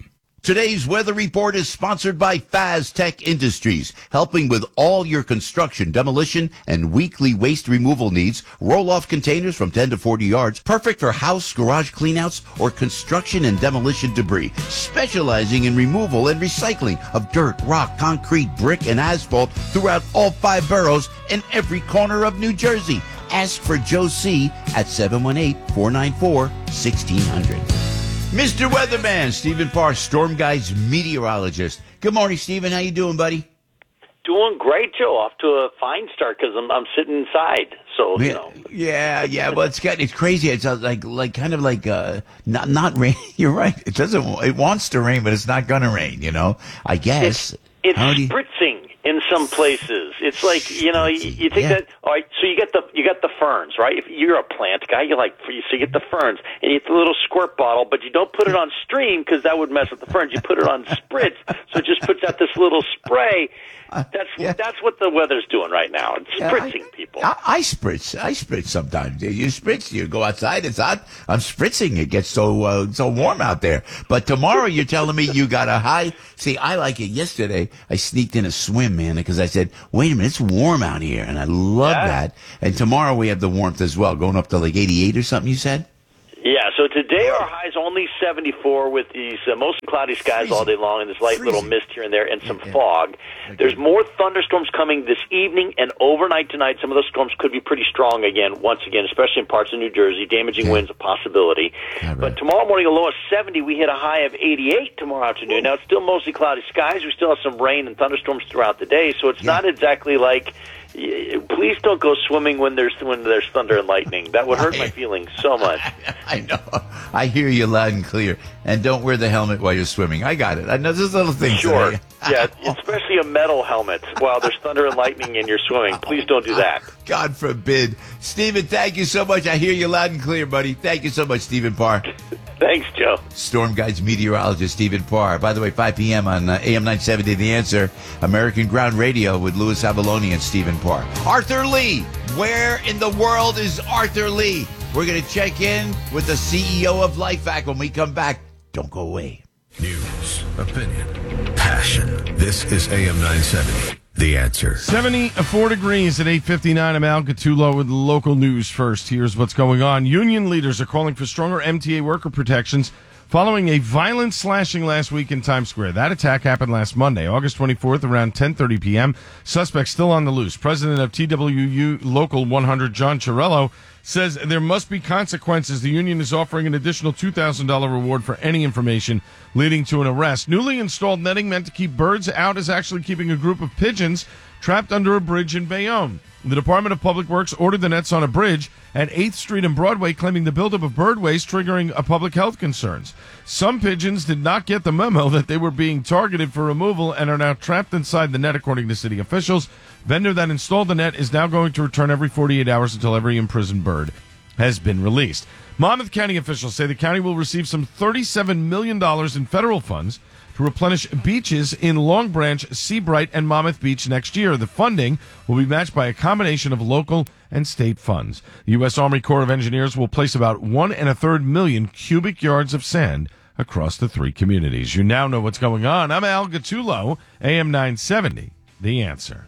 Today's weather report is sponsored by FazTech Industries, helping with all your construction, demolition, and weekly waste removal needs. Roll-off containers from ten to forty yards, perfect for house, garage cleanouts, or construction and demolition debris. Specializing in removal and recycling of dirt, rock, concrete, brick, and asphalt throughout all five boroughs and every corner of New Jersey. Ask for Joe C. at seven one eight, four nine four, one six zero zero. Mister Weatherman, Stephen Parr, Storm Guy's meteorologist. Good morning, Stephen. How you doing, buddy? Doing great, Joe. Off to a fine start because I'm I'm sitting inside. So you know. Yeah, yeah. Well, it's got, it's crazy. It's like like kind of like uh not not rain. You're right. It doesn't. It wants to rain, but it's not gonna rain. You know. I guess it's, it's How do you- spritzing in some places. It's like you know you, you think Yeah. that. All right, so you get the you got the ferns, right? If you're a plant guy, you like so you get the ferns and you get the little squirt bottle, but you don't put it on stream because that would mess with the ferns. You put it on spritz, so it just puts out this little spray. That's that's what the weather's doing right now. It's Yeah, spritzing I, people. I, I spritz. I spritz sometimes. You spritz. You go outside. It's hot. I'm spritzing. It gets so uh, so warm out there. But tomorrow, you're telling me you got a high. See, I like it. Yesterday, I sneaked in a swim, man, because I said, "Wait a minute, it's warm out here," and I love Yeah. that. And tomorrow we have the warmth as well, going up to like eighty-eight or something. You said. Yeah, so today our high is only seventy-four with these uh, mostly cloudy skies all day long and this light little mist here and there and some fog. There's more thunderstorms coming this evening and overnight tonight. Some of those storms could be pretty strong again, once again, especially in parts of New Jersey. Damaging winds a possibility. But tomorrow morning, a low of seventy. We hit a high of eighty-eight tomorrow afternoon. Now, it's still mostly cloudy skies. We still have some rain and thunderstorms throughout the day, so it's not exactly like... Please don't go swimming when there's when there's thunder and lightning. That would hurt my feelings so much. I know. I hear you loud and clear. And don't wear the helmet while you're swimming. I got it. I know there's little things. Sure. that I- Yeah, especially a metal helmet while there's thunder and lightning and you're swimming. Please don't do that. God forbid. Stephen, thank you so much. I hear you loud and clear, buddy. Thank you so much, Stephen Parr. Thanks, Joe. Storm Guide's meteorologist, Stephen Parr. By the way, five p.m. on uh, A M nine seventy, The Answer, American Ground Radio with Louis Avalone and Stephen Parr. Arthur Lee. Where in the world is Arthur Lee? We're going to check in with the C E O of LifeVac when we come back. Don't go away. News, opinion, passion. This is A M nine seventy, The Answer. seventy-four degrees at eight fifty-nine. I'm Al Gattulo with local news first. Here's what's going on. Union leaders are calling for stronger M T A worker protections following a violent slashing last week in Times Square. That attack happened last Monday, August twenty-fourth, around ten thirty p.m. Suspects still on the loose. President of T W U Local one hundred, John Chiarello, says there must be consequences. The union is offering an additional two thousand dollars reward for any information leading to an arrest. Newly installed netting meant to keep birds out is actually keeping a group of pigeons trapped under a bridge in Bayonne. The Department of Public Works ordered the nets on a bridge at eighth Street and Broadway, claiming the buildup of bird waste triggering a public health concerns. Some pigeons did not get the memo that they were being targeted for removal and are now trapped inside the net, according to city officials. Vendor that installed the net is now going to return every forty-eight hours until every imprisoned bird has been released. Monmouth County officials say the county will receive some thirty-seven million dollars in federal funds to replenish beaches in Long Branch, Seabright, and Monmouth Beach next year. The funding will be matched by a combination of local and state funds. The U S Army Corps of Engineers will place about one and a third million cubic yards of sand across the three communities. You now know what's going on. I'm Al Gattulo, A M nine seventy, The Answer.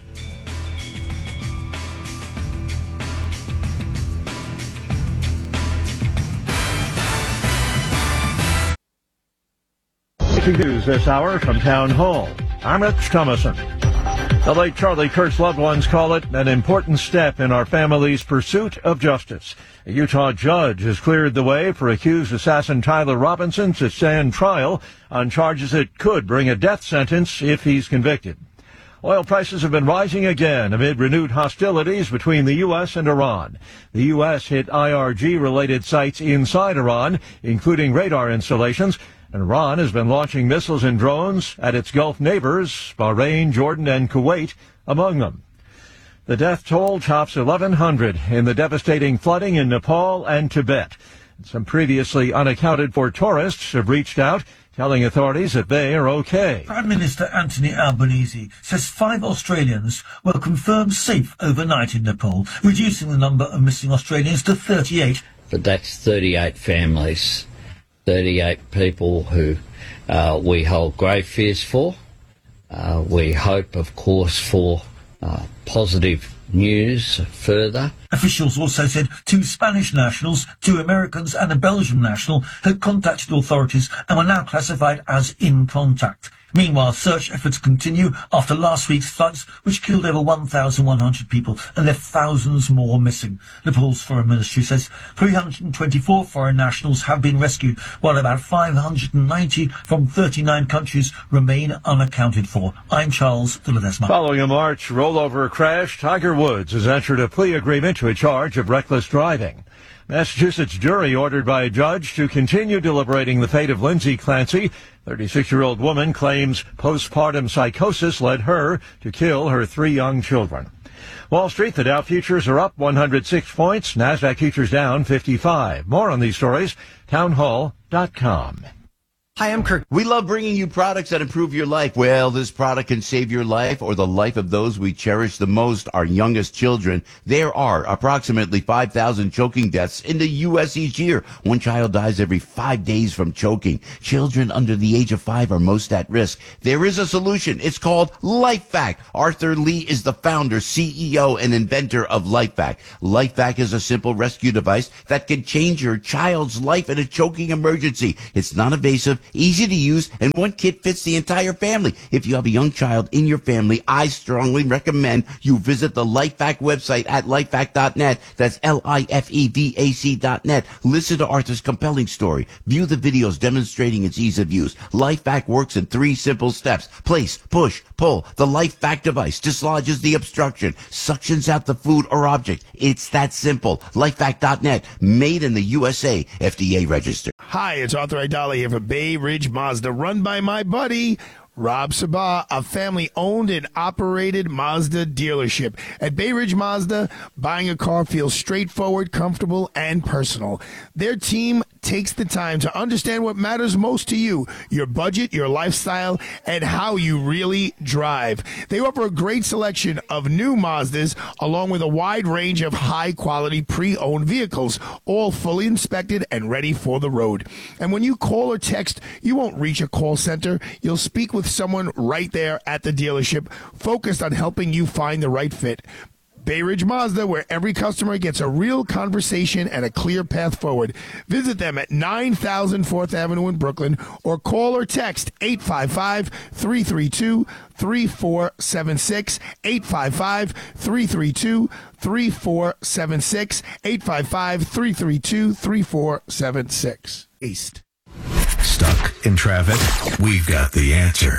Breaking news this hour from Town Hall. I'm Rich Thomason. The late Charlie Kirk's loved ones call it an important step in our family's pursuit of justice. A Utah judge has cleared the way for accused assassin Tyler Robinson to stand trial on charges that could bring a death sentence if he's convicted. Oil prices have been rising again amid renewed hostilities between the U S and Iran. The U S hit I R G-related sites inside Iran, including radar installations. And Iran has been launching missiles and drones at its Gulf neighbors, Bahrain, Jordan, and Kuwait among them. The death toll tops eleven hundred in the devastating flooding in Nepal and Tibet. Some previously unaccounted for tourists have reached out, telling authorities that they are okay. Prime Minister Anthony Albanese says five Australians were confirmed safe overnight in Nepal, reducing the number of missing Australians to thirty-eight. But that's thirty-eight families. thirty-eight people who uh, we hold grave fears for. Uh, we hope, of course, for uh, positive news further. Officials also said two Spanish nationals, two Americans and a Belgian national had contacted authorities and were now classified as in contact. Meanwhile, search efforts continue after last week's floods, which killed over one thousand one hundred people and left thousands more missing. Nepal's foreign ministry says three hundred twenty-four foreign nationals have been rescued, while about five hundred ninety from thirty-nine countries remain unaccounted for. I'm Charles de Ledesma. Following a March rollover crash, Tiger Woods has entered a plea agreement to a charge of reckless driving. Massachusetts jury ordered by a judge to continue deliberating the fate of Lindsay Clancy. thirty-six-year-old woman claims postpartum psychosis led her to kill her three young children. Wall Street, the Dow futures are up one hundred six points. NASDAQ futures down fifty-five. More on these stories, townhall dot com. Hi, I'm Kirk. We love bringing you products that improve your life. Well, this product can save your life or the life of those we cherish the most, our youngest children. There are approximately five thousand choking deaths in the U S each year. One child dies every five days from choking. Children under the age of five are most at risk. There is a solution. It's called LifeVac. Arthur Lee is the founder, C E O, and inventor of LifeVac. LifeVac is a simple rescue device that can change your child's life in a choking emergency. It's non-invasive, easy to use, and one kit fits the entire family. If you have a young child in your family, I strongly recommend you visit the LifeVac website at lifevac dot net. That's L I F E V A C dot net. Listen to Arthur's compelling story. View the videos demonstrating its ease of use. LifeVac works in three simple steps. Place, push, pull. The LifeVac device dislodges the obstruction, suctions out the food or object. It's that simple. lifevac dot net. Made in the U S A. F D A registered. Hi, it's Arthur Aidala here for Bay Ridge Mazda, run by my buddy Rob Sabah, a family-owned and operated Mazda dealership. At Bay Ridge Mazda, buying a car feels straightforward, comfortable, and personal. Their team takes the time to understand what matters most to you, your budget, your lifestyle, and how you really drive. They offer a great selection of new Mazdas, along with a wide range of high-quality pre-owned vehicles, all fully inspected and ready for the road. And when you call or text, you won't reach a call center. You'll speak with someone right there at the dealership, focused on helping you find the right fit. Bay Ridge Mazda, where every customer gets a real conversation and a clear path forward. Visit them at nine thousand fourth Avenue in Brooklyn, or call or text eight five five, three three two, three four seven six, eight five five, three three two, three four seven six, eight five five, three three two, three four seven six. East. Stuck in traffic? We've got the answer.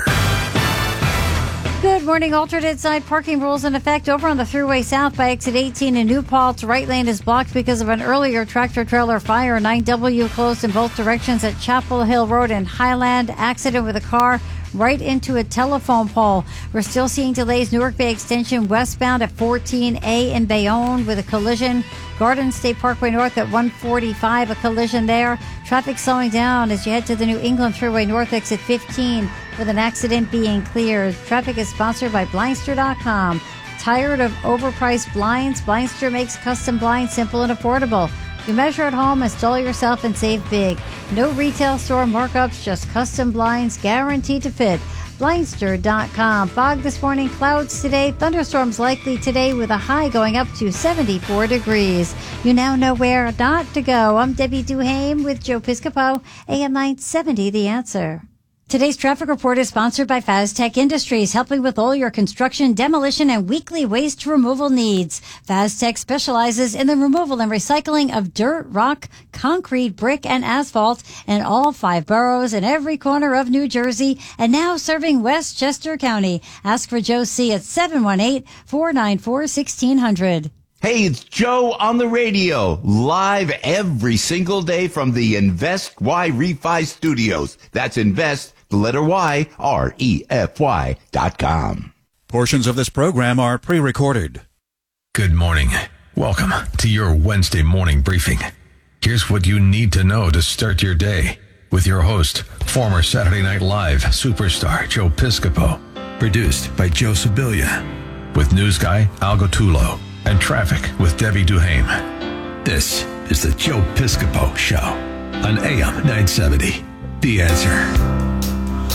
Good morning. Alternate side parking rules in effect over on the Thruway South by exit eighteen in New Paltz. Right lane is blocked because of an earlier tractor-trailer fire. nine W closed in both directions at Chapel Hill Road and Highland. Accident with a car right into a telephone pole. We're still seeing delays. Newark Bay Extension westbound at fourteen A in Bayonne with a collision. Garden State Parkway North at one forty-five, a collision there. Traffic slowing down as you head to the New England Thruway North exit fifteen with an accident being cleared. Traffic is sponsored by Blindster dot com. Tired of overpriced blinds? Blindster makes custom blinds simple and affordable. You measure at home, install yourself, and save big. No retail store markups, just custom blinds guaranteed to fit. Blindster dot com. Fog this morning, clouds today, thunderstorms likely today with a high going up to seventy-four degrees. You now know where not to go. I'm Debbie Duhame with Joe Piscopo, A M nine seventy, The Answer. Today's traffic report is sponsored by Faztech Industries, helping with all your construction, demolition, and weekly waste removal needs. Faztech specializes in the removal and recycling of dirt, rock, concrete, brick, and asphalt in all five boroughs and every corner of New Jersey, and now serving Westchester County. Ask for Joe C. at seven one eight, four nine four, one six zero zero. Hey, it's Joe on the radio, live every single day from the Invest Y Refi Studios. That's Invest, the letter Y, R E F Y dot com. Portions of this program are pre-recorded. Good morning. Welcome to your Wednesday morning briefing. Here's what you need to know to start your day with your host, former Saturday Night Live superstar Joe Piscopo. Produced by Joe Sibilia. With news guy Al Gottulo. And traffic with Debbie Duhame. This is the Joe Piscopo Show on A M nine seventy. The Answer.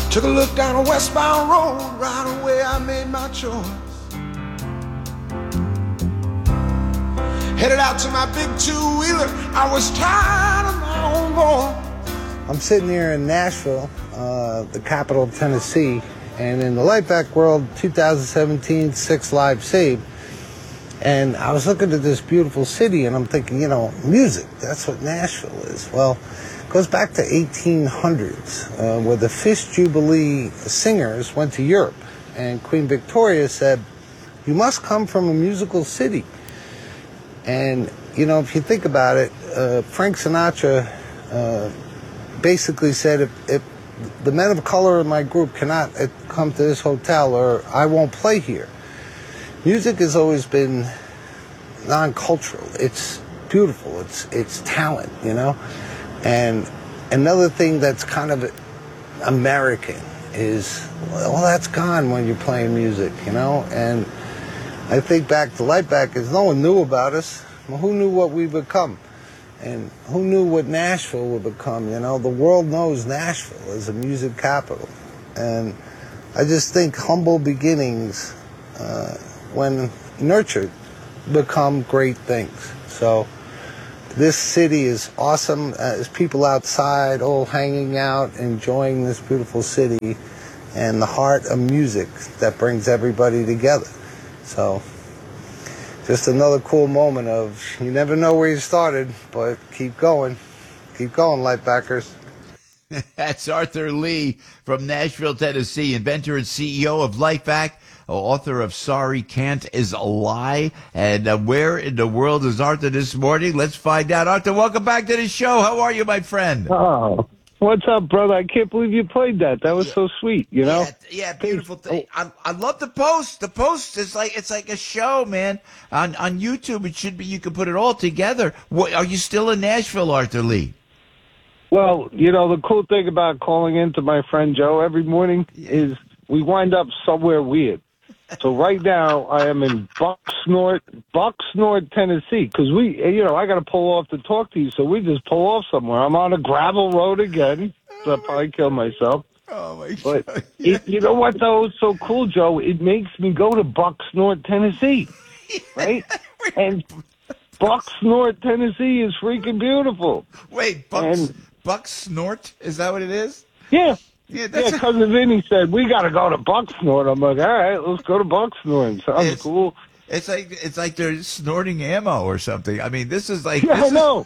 Took a look down a westbound road, right away I made my choice. Headed out to my big two-wheeler, I was tired of my own voice. I'm sitting here in Nashville, uh, the capital of Tennessee, and in the LifeVac World twenty seventeen Six Lives Saved, and I was looking at this beautiful city, and I'm thinking, you know, music, that's what Nashville is. Well, it goes back to eighteen hundreds, uh, where the Fish Jubilee singers went to Europe, and Queen Victoria said, you must come from a musical city. And, you know, if you think about it, uh, Frank Sinatra uh, basically said, if, if the men of color in my group cannot uh, come to this hotel, or I won't play here. Music has always been non-cultural. It's beautiful. It's it's talent, you know? And another thing that's kind of American is, well, that's gone when you're playing music, you know? And I think back to LifeVac is no one knew about us. Well, who knew what we become? And who knew what Nashville would become, you know? The world knows Nashville as a music capital. And I just think humble beginnings, uh, when nurtured, become great things. So this city is awesome. Uh, there's people outside all hanging out, enjoying this beautiful city and the heart of music that brings everybody together. So just another cool moment of, you never know where you started, but keep going. Keep going, LifeVackers. That's Arthur Lee from Nashville, Tennessee, inventor and C E O of LifeVac, author of Sorry Can't Is a Lie. And uh, where in the world is Arthur this morning? Let's find out. Arthur, welcome back to the show. How are you, my friend? Oh, what's up, brother? I can't believe you played that. That was so sweet, you know? Yeah, yeah, beautiful thing. I, I love the post. The post is like, it's like a show, man. On on YouTube, it should be, you can put it all together. What, are you still in Nashville, Arthur Lee? Well, you know, the cool thing about calling in to my friend Joe every morning is we wind up somewhere weird. So right now I am in Bucksnort, Bucksnort, Tennessee, because we, you know, I got to pull off to talk to you, so we just pull off somewhere. I'm on a gravel road again, so I'll probably kill myself. Oh, my but God. it, you know what, though? It's so cool, Joe. It makes me go to Bucksnort, Tennessee, right? And Bucksnort, Tennessee is freaking beautiful. Wait, Bucks, Bucks Snort? Is that what it is? Yeah. Yeah, Yeah, that's cousin Vinny said, we got to go to Bucksnort. I'm like, all right, let's go to Bucksnort. Sounds It's- cool. It's like it's like they're snorting ammo or something. I mean, this is like Yeah, this I is- know.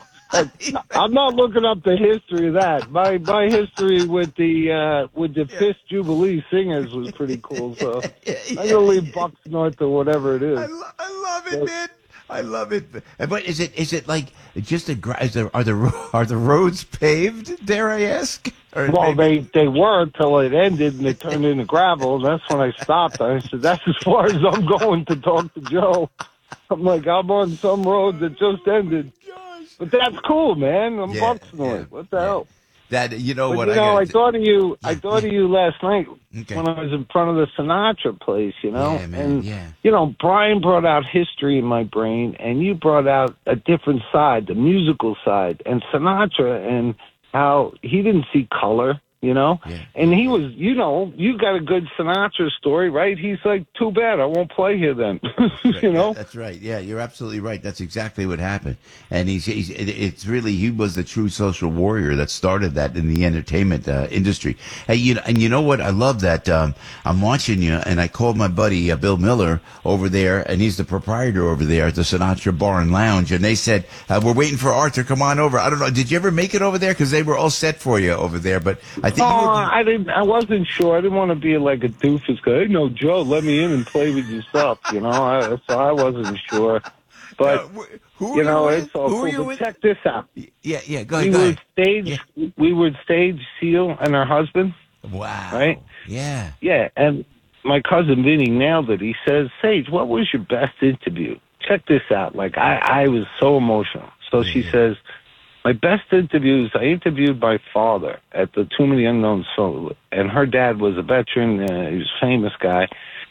I'm not looking up the history of that. My my history with the uh, with the Fish Jubilee singers was pretty cool. So I'm gonna leave Bucksnort to whatever it is. I, lo- I love it, man. I love it. But is it is it like just a gra- is there, are the ro- are the roads paved? Dare I ask? Or Well, maybe- they they were until it ended and it turned into gravel. And that's when I stopped. I said, "That's as far as I'm going to talk to Joe." I'm like, I'm on some road that just ended. But that's cool, man. I'm Yeah, Bucksnort. What the hell? that you know But, what you I know, I gotta thought of you. I thought of you last night Okay. when I was in front of the Sinatra place. You know, Yeah, man, and yeah. you know, Brian brought out history in my brain, and you brought out a different side, the musical side, and Sinatra, and how he didn't see color. You know, and he was, you know, you got a good Sinatra story, right? He's like, too bad, I won't play here then. you know, That's right. Yeah, you're absolutely right. That's exactly what happened. And he's, he's it, it's really, he was the true social warrior that started that in the entertainment uh, industry. Hey, you know, and you know what? I love that. Um, I'm watching you, and I called my buddy uh, Bill Miller over there, and he's the proprietor over there at the Sinatra Bar and Lounge. And they said, uh, we're waiting for Arthur. Come on over. I don't know. Did you ever make it over there? Because they were all set for you over there. But I think oh, you were, I didn't, I wasn't sure. I didn't want to be like a doofus guy. Hey, no, Joe, let me in and play with your stuff. You know, I, so I wasn't sure. But who you know, you with? it's all Who cool. you But with? check this out. yeah, yeah. Go we ahead. Go were ahead. stage. We were stage Seal and her husband. Wow. Right. Yeah. Yeah, and my cousin Vinny nailed it. He says, Sage, what was your best interview? Check this out. Like, I, I was so emotional. So she says, my best interviews, I interviewed my father at the Too Many Unknowns. So, and her dad was a veteran. Uh, he was a famous guy.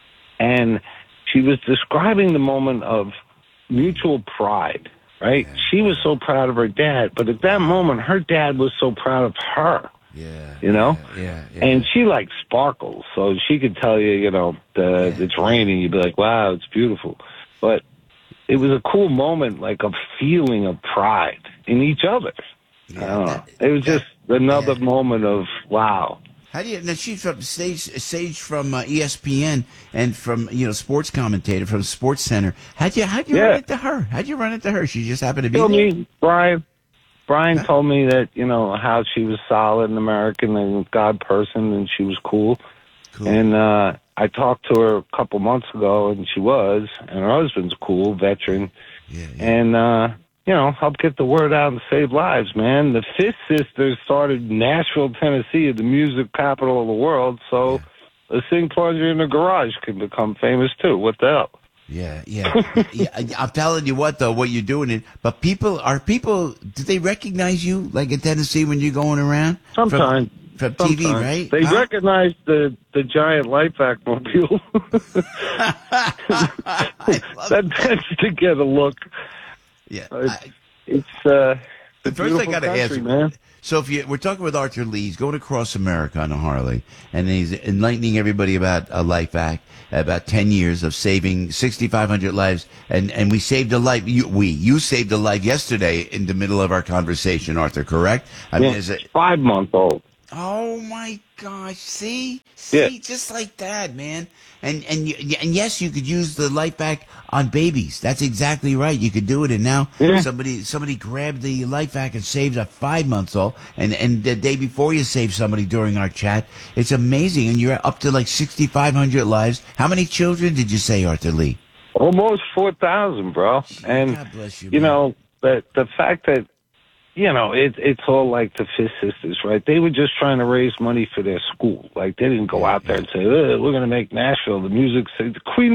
And she was describing the moment of mutual pride, right? She was so proud of her dad. But at that moment, her dad was so proud of her. Yeah. You know? Yeah, yeah. yeah. And she like sparkles, so she could tell you, you know, the, Yeah. it's raining. You'd be like, wow, it's beautiful. But it was a cool moment, like a feeling of pride in each other. I don't know. It was just another moment of wow. How do you? Now she's from Sage, Sage from uh, E S P N and from you know sports commentator from Sports Center. How'd you how'd you Yeah. run into her? How'd you run into her? She just happened to be Told there. me, Brian. Brian told me that you know how she was solid and American and God person, and she was cool. Cool. And uh, I talked to her a couple months ago, and she was, and her husband's cool, veteran, yeah, yeah. and uh, you know, help get the word out and save lives, man. The Fist Sisters started Nashville, Tennessee, the music capital of the world, so Yeah. a sing pleasure in the garage can become famous too. What the hell? Yeah, yeah. yeah. I- I'm telling you what, though, what you're doing it. But people are people. Do they recognize you like in Tennessee when you're going around? Sometimes. From, from T V, Sometimes. right? They Huh? recognize the, the giant life act mobile. that tends to get a look. Yeah. It's, I- it's uh, First, a I beautiful got to country, ask, man. So if you, we're talking with Arthur Lee, he's going across America on a Harley, and he's enlightening everybody about a life act, about ten years of saving sixty-five hundred lives, and, and we saved a life. You, we, you saved a life yesterday in the middle of our conversation, Arthur. Correct? I Yeah, mean, is it? five month old. Oh my gosh! See, see, Yeah. just like that, man. And and you, and yes, you could use the life back on babies. That's exactly right. You could do it. And now Yeah. somebody somebody grabbed the life back and saved a five month old. And and the day before you saved somebody during our chat, it's amazing. And you're up to like sixty five hundred lives. How many children did you say, Arthur Lee? Almost four thousand, bro. And, God bless you, you man. know, the, the fact that, you know, it, it's all like the Fist Sisters, right? They were just trying to raise money for their school. Like, they didn't go out there and say, oh, we're going to make Nashville the music city. The Queen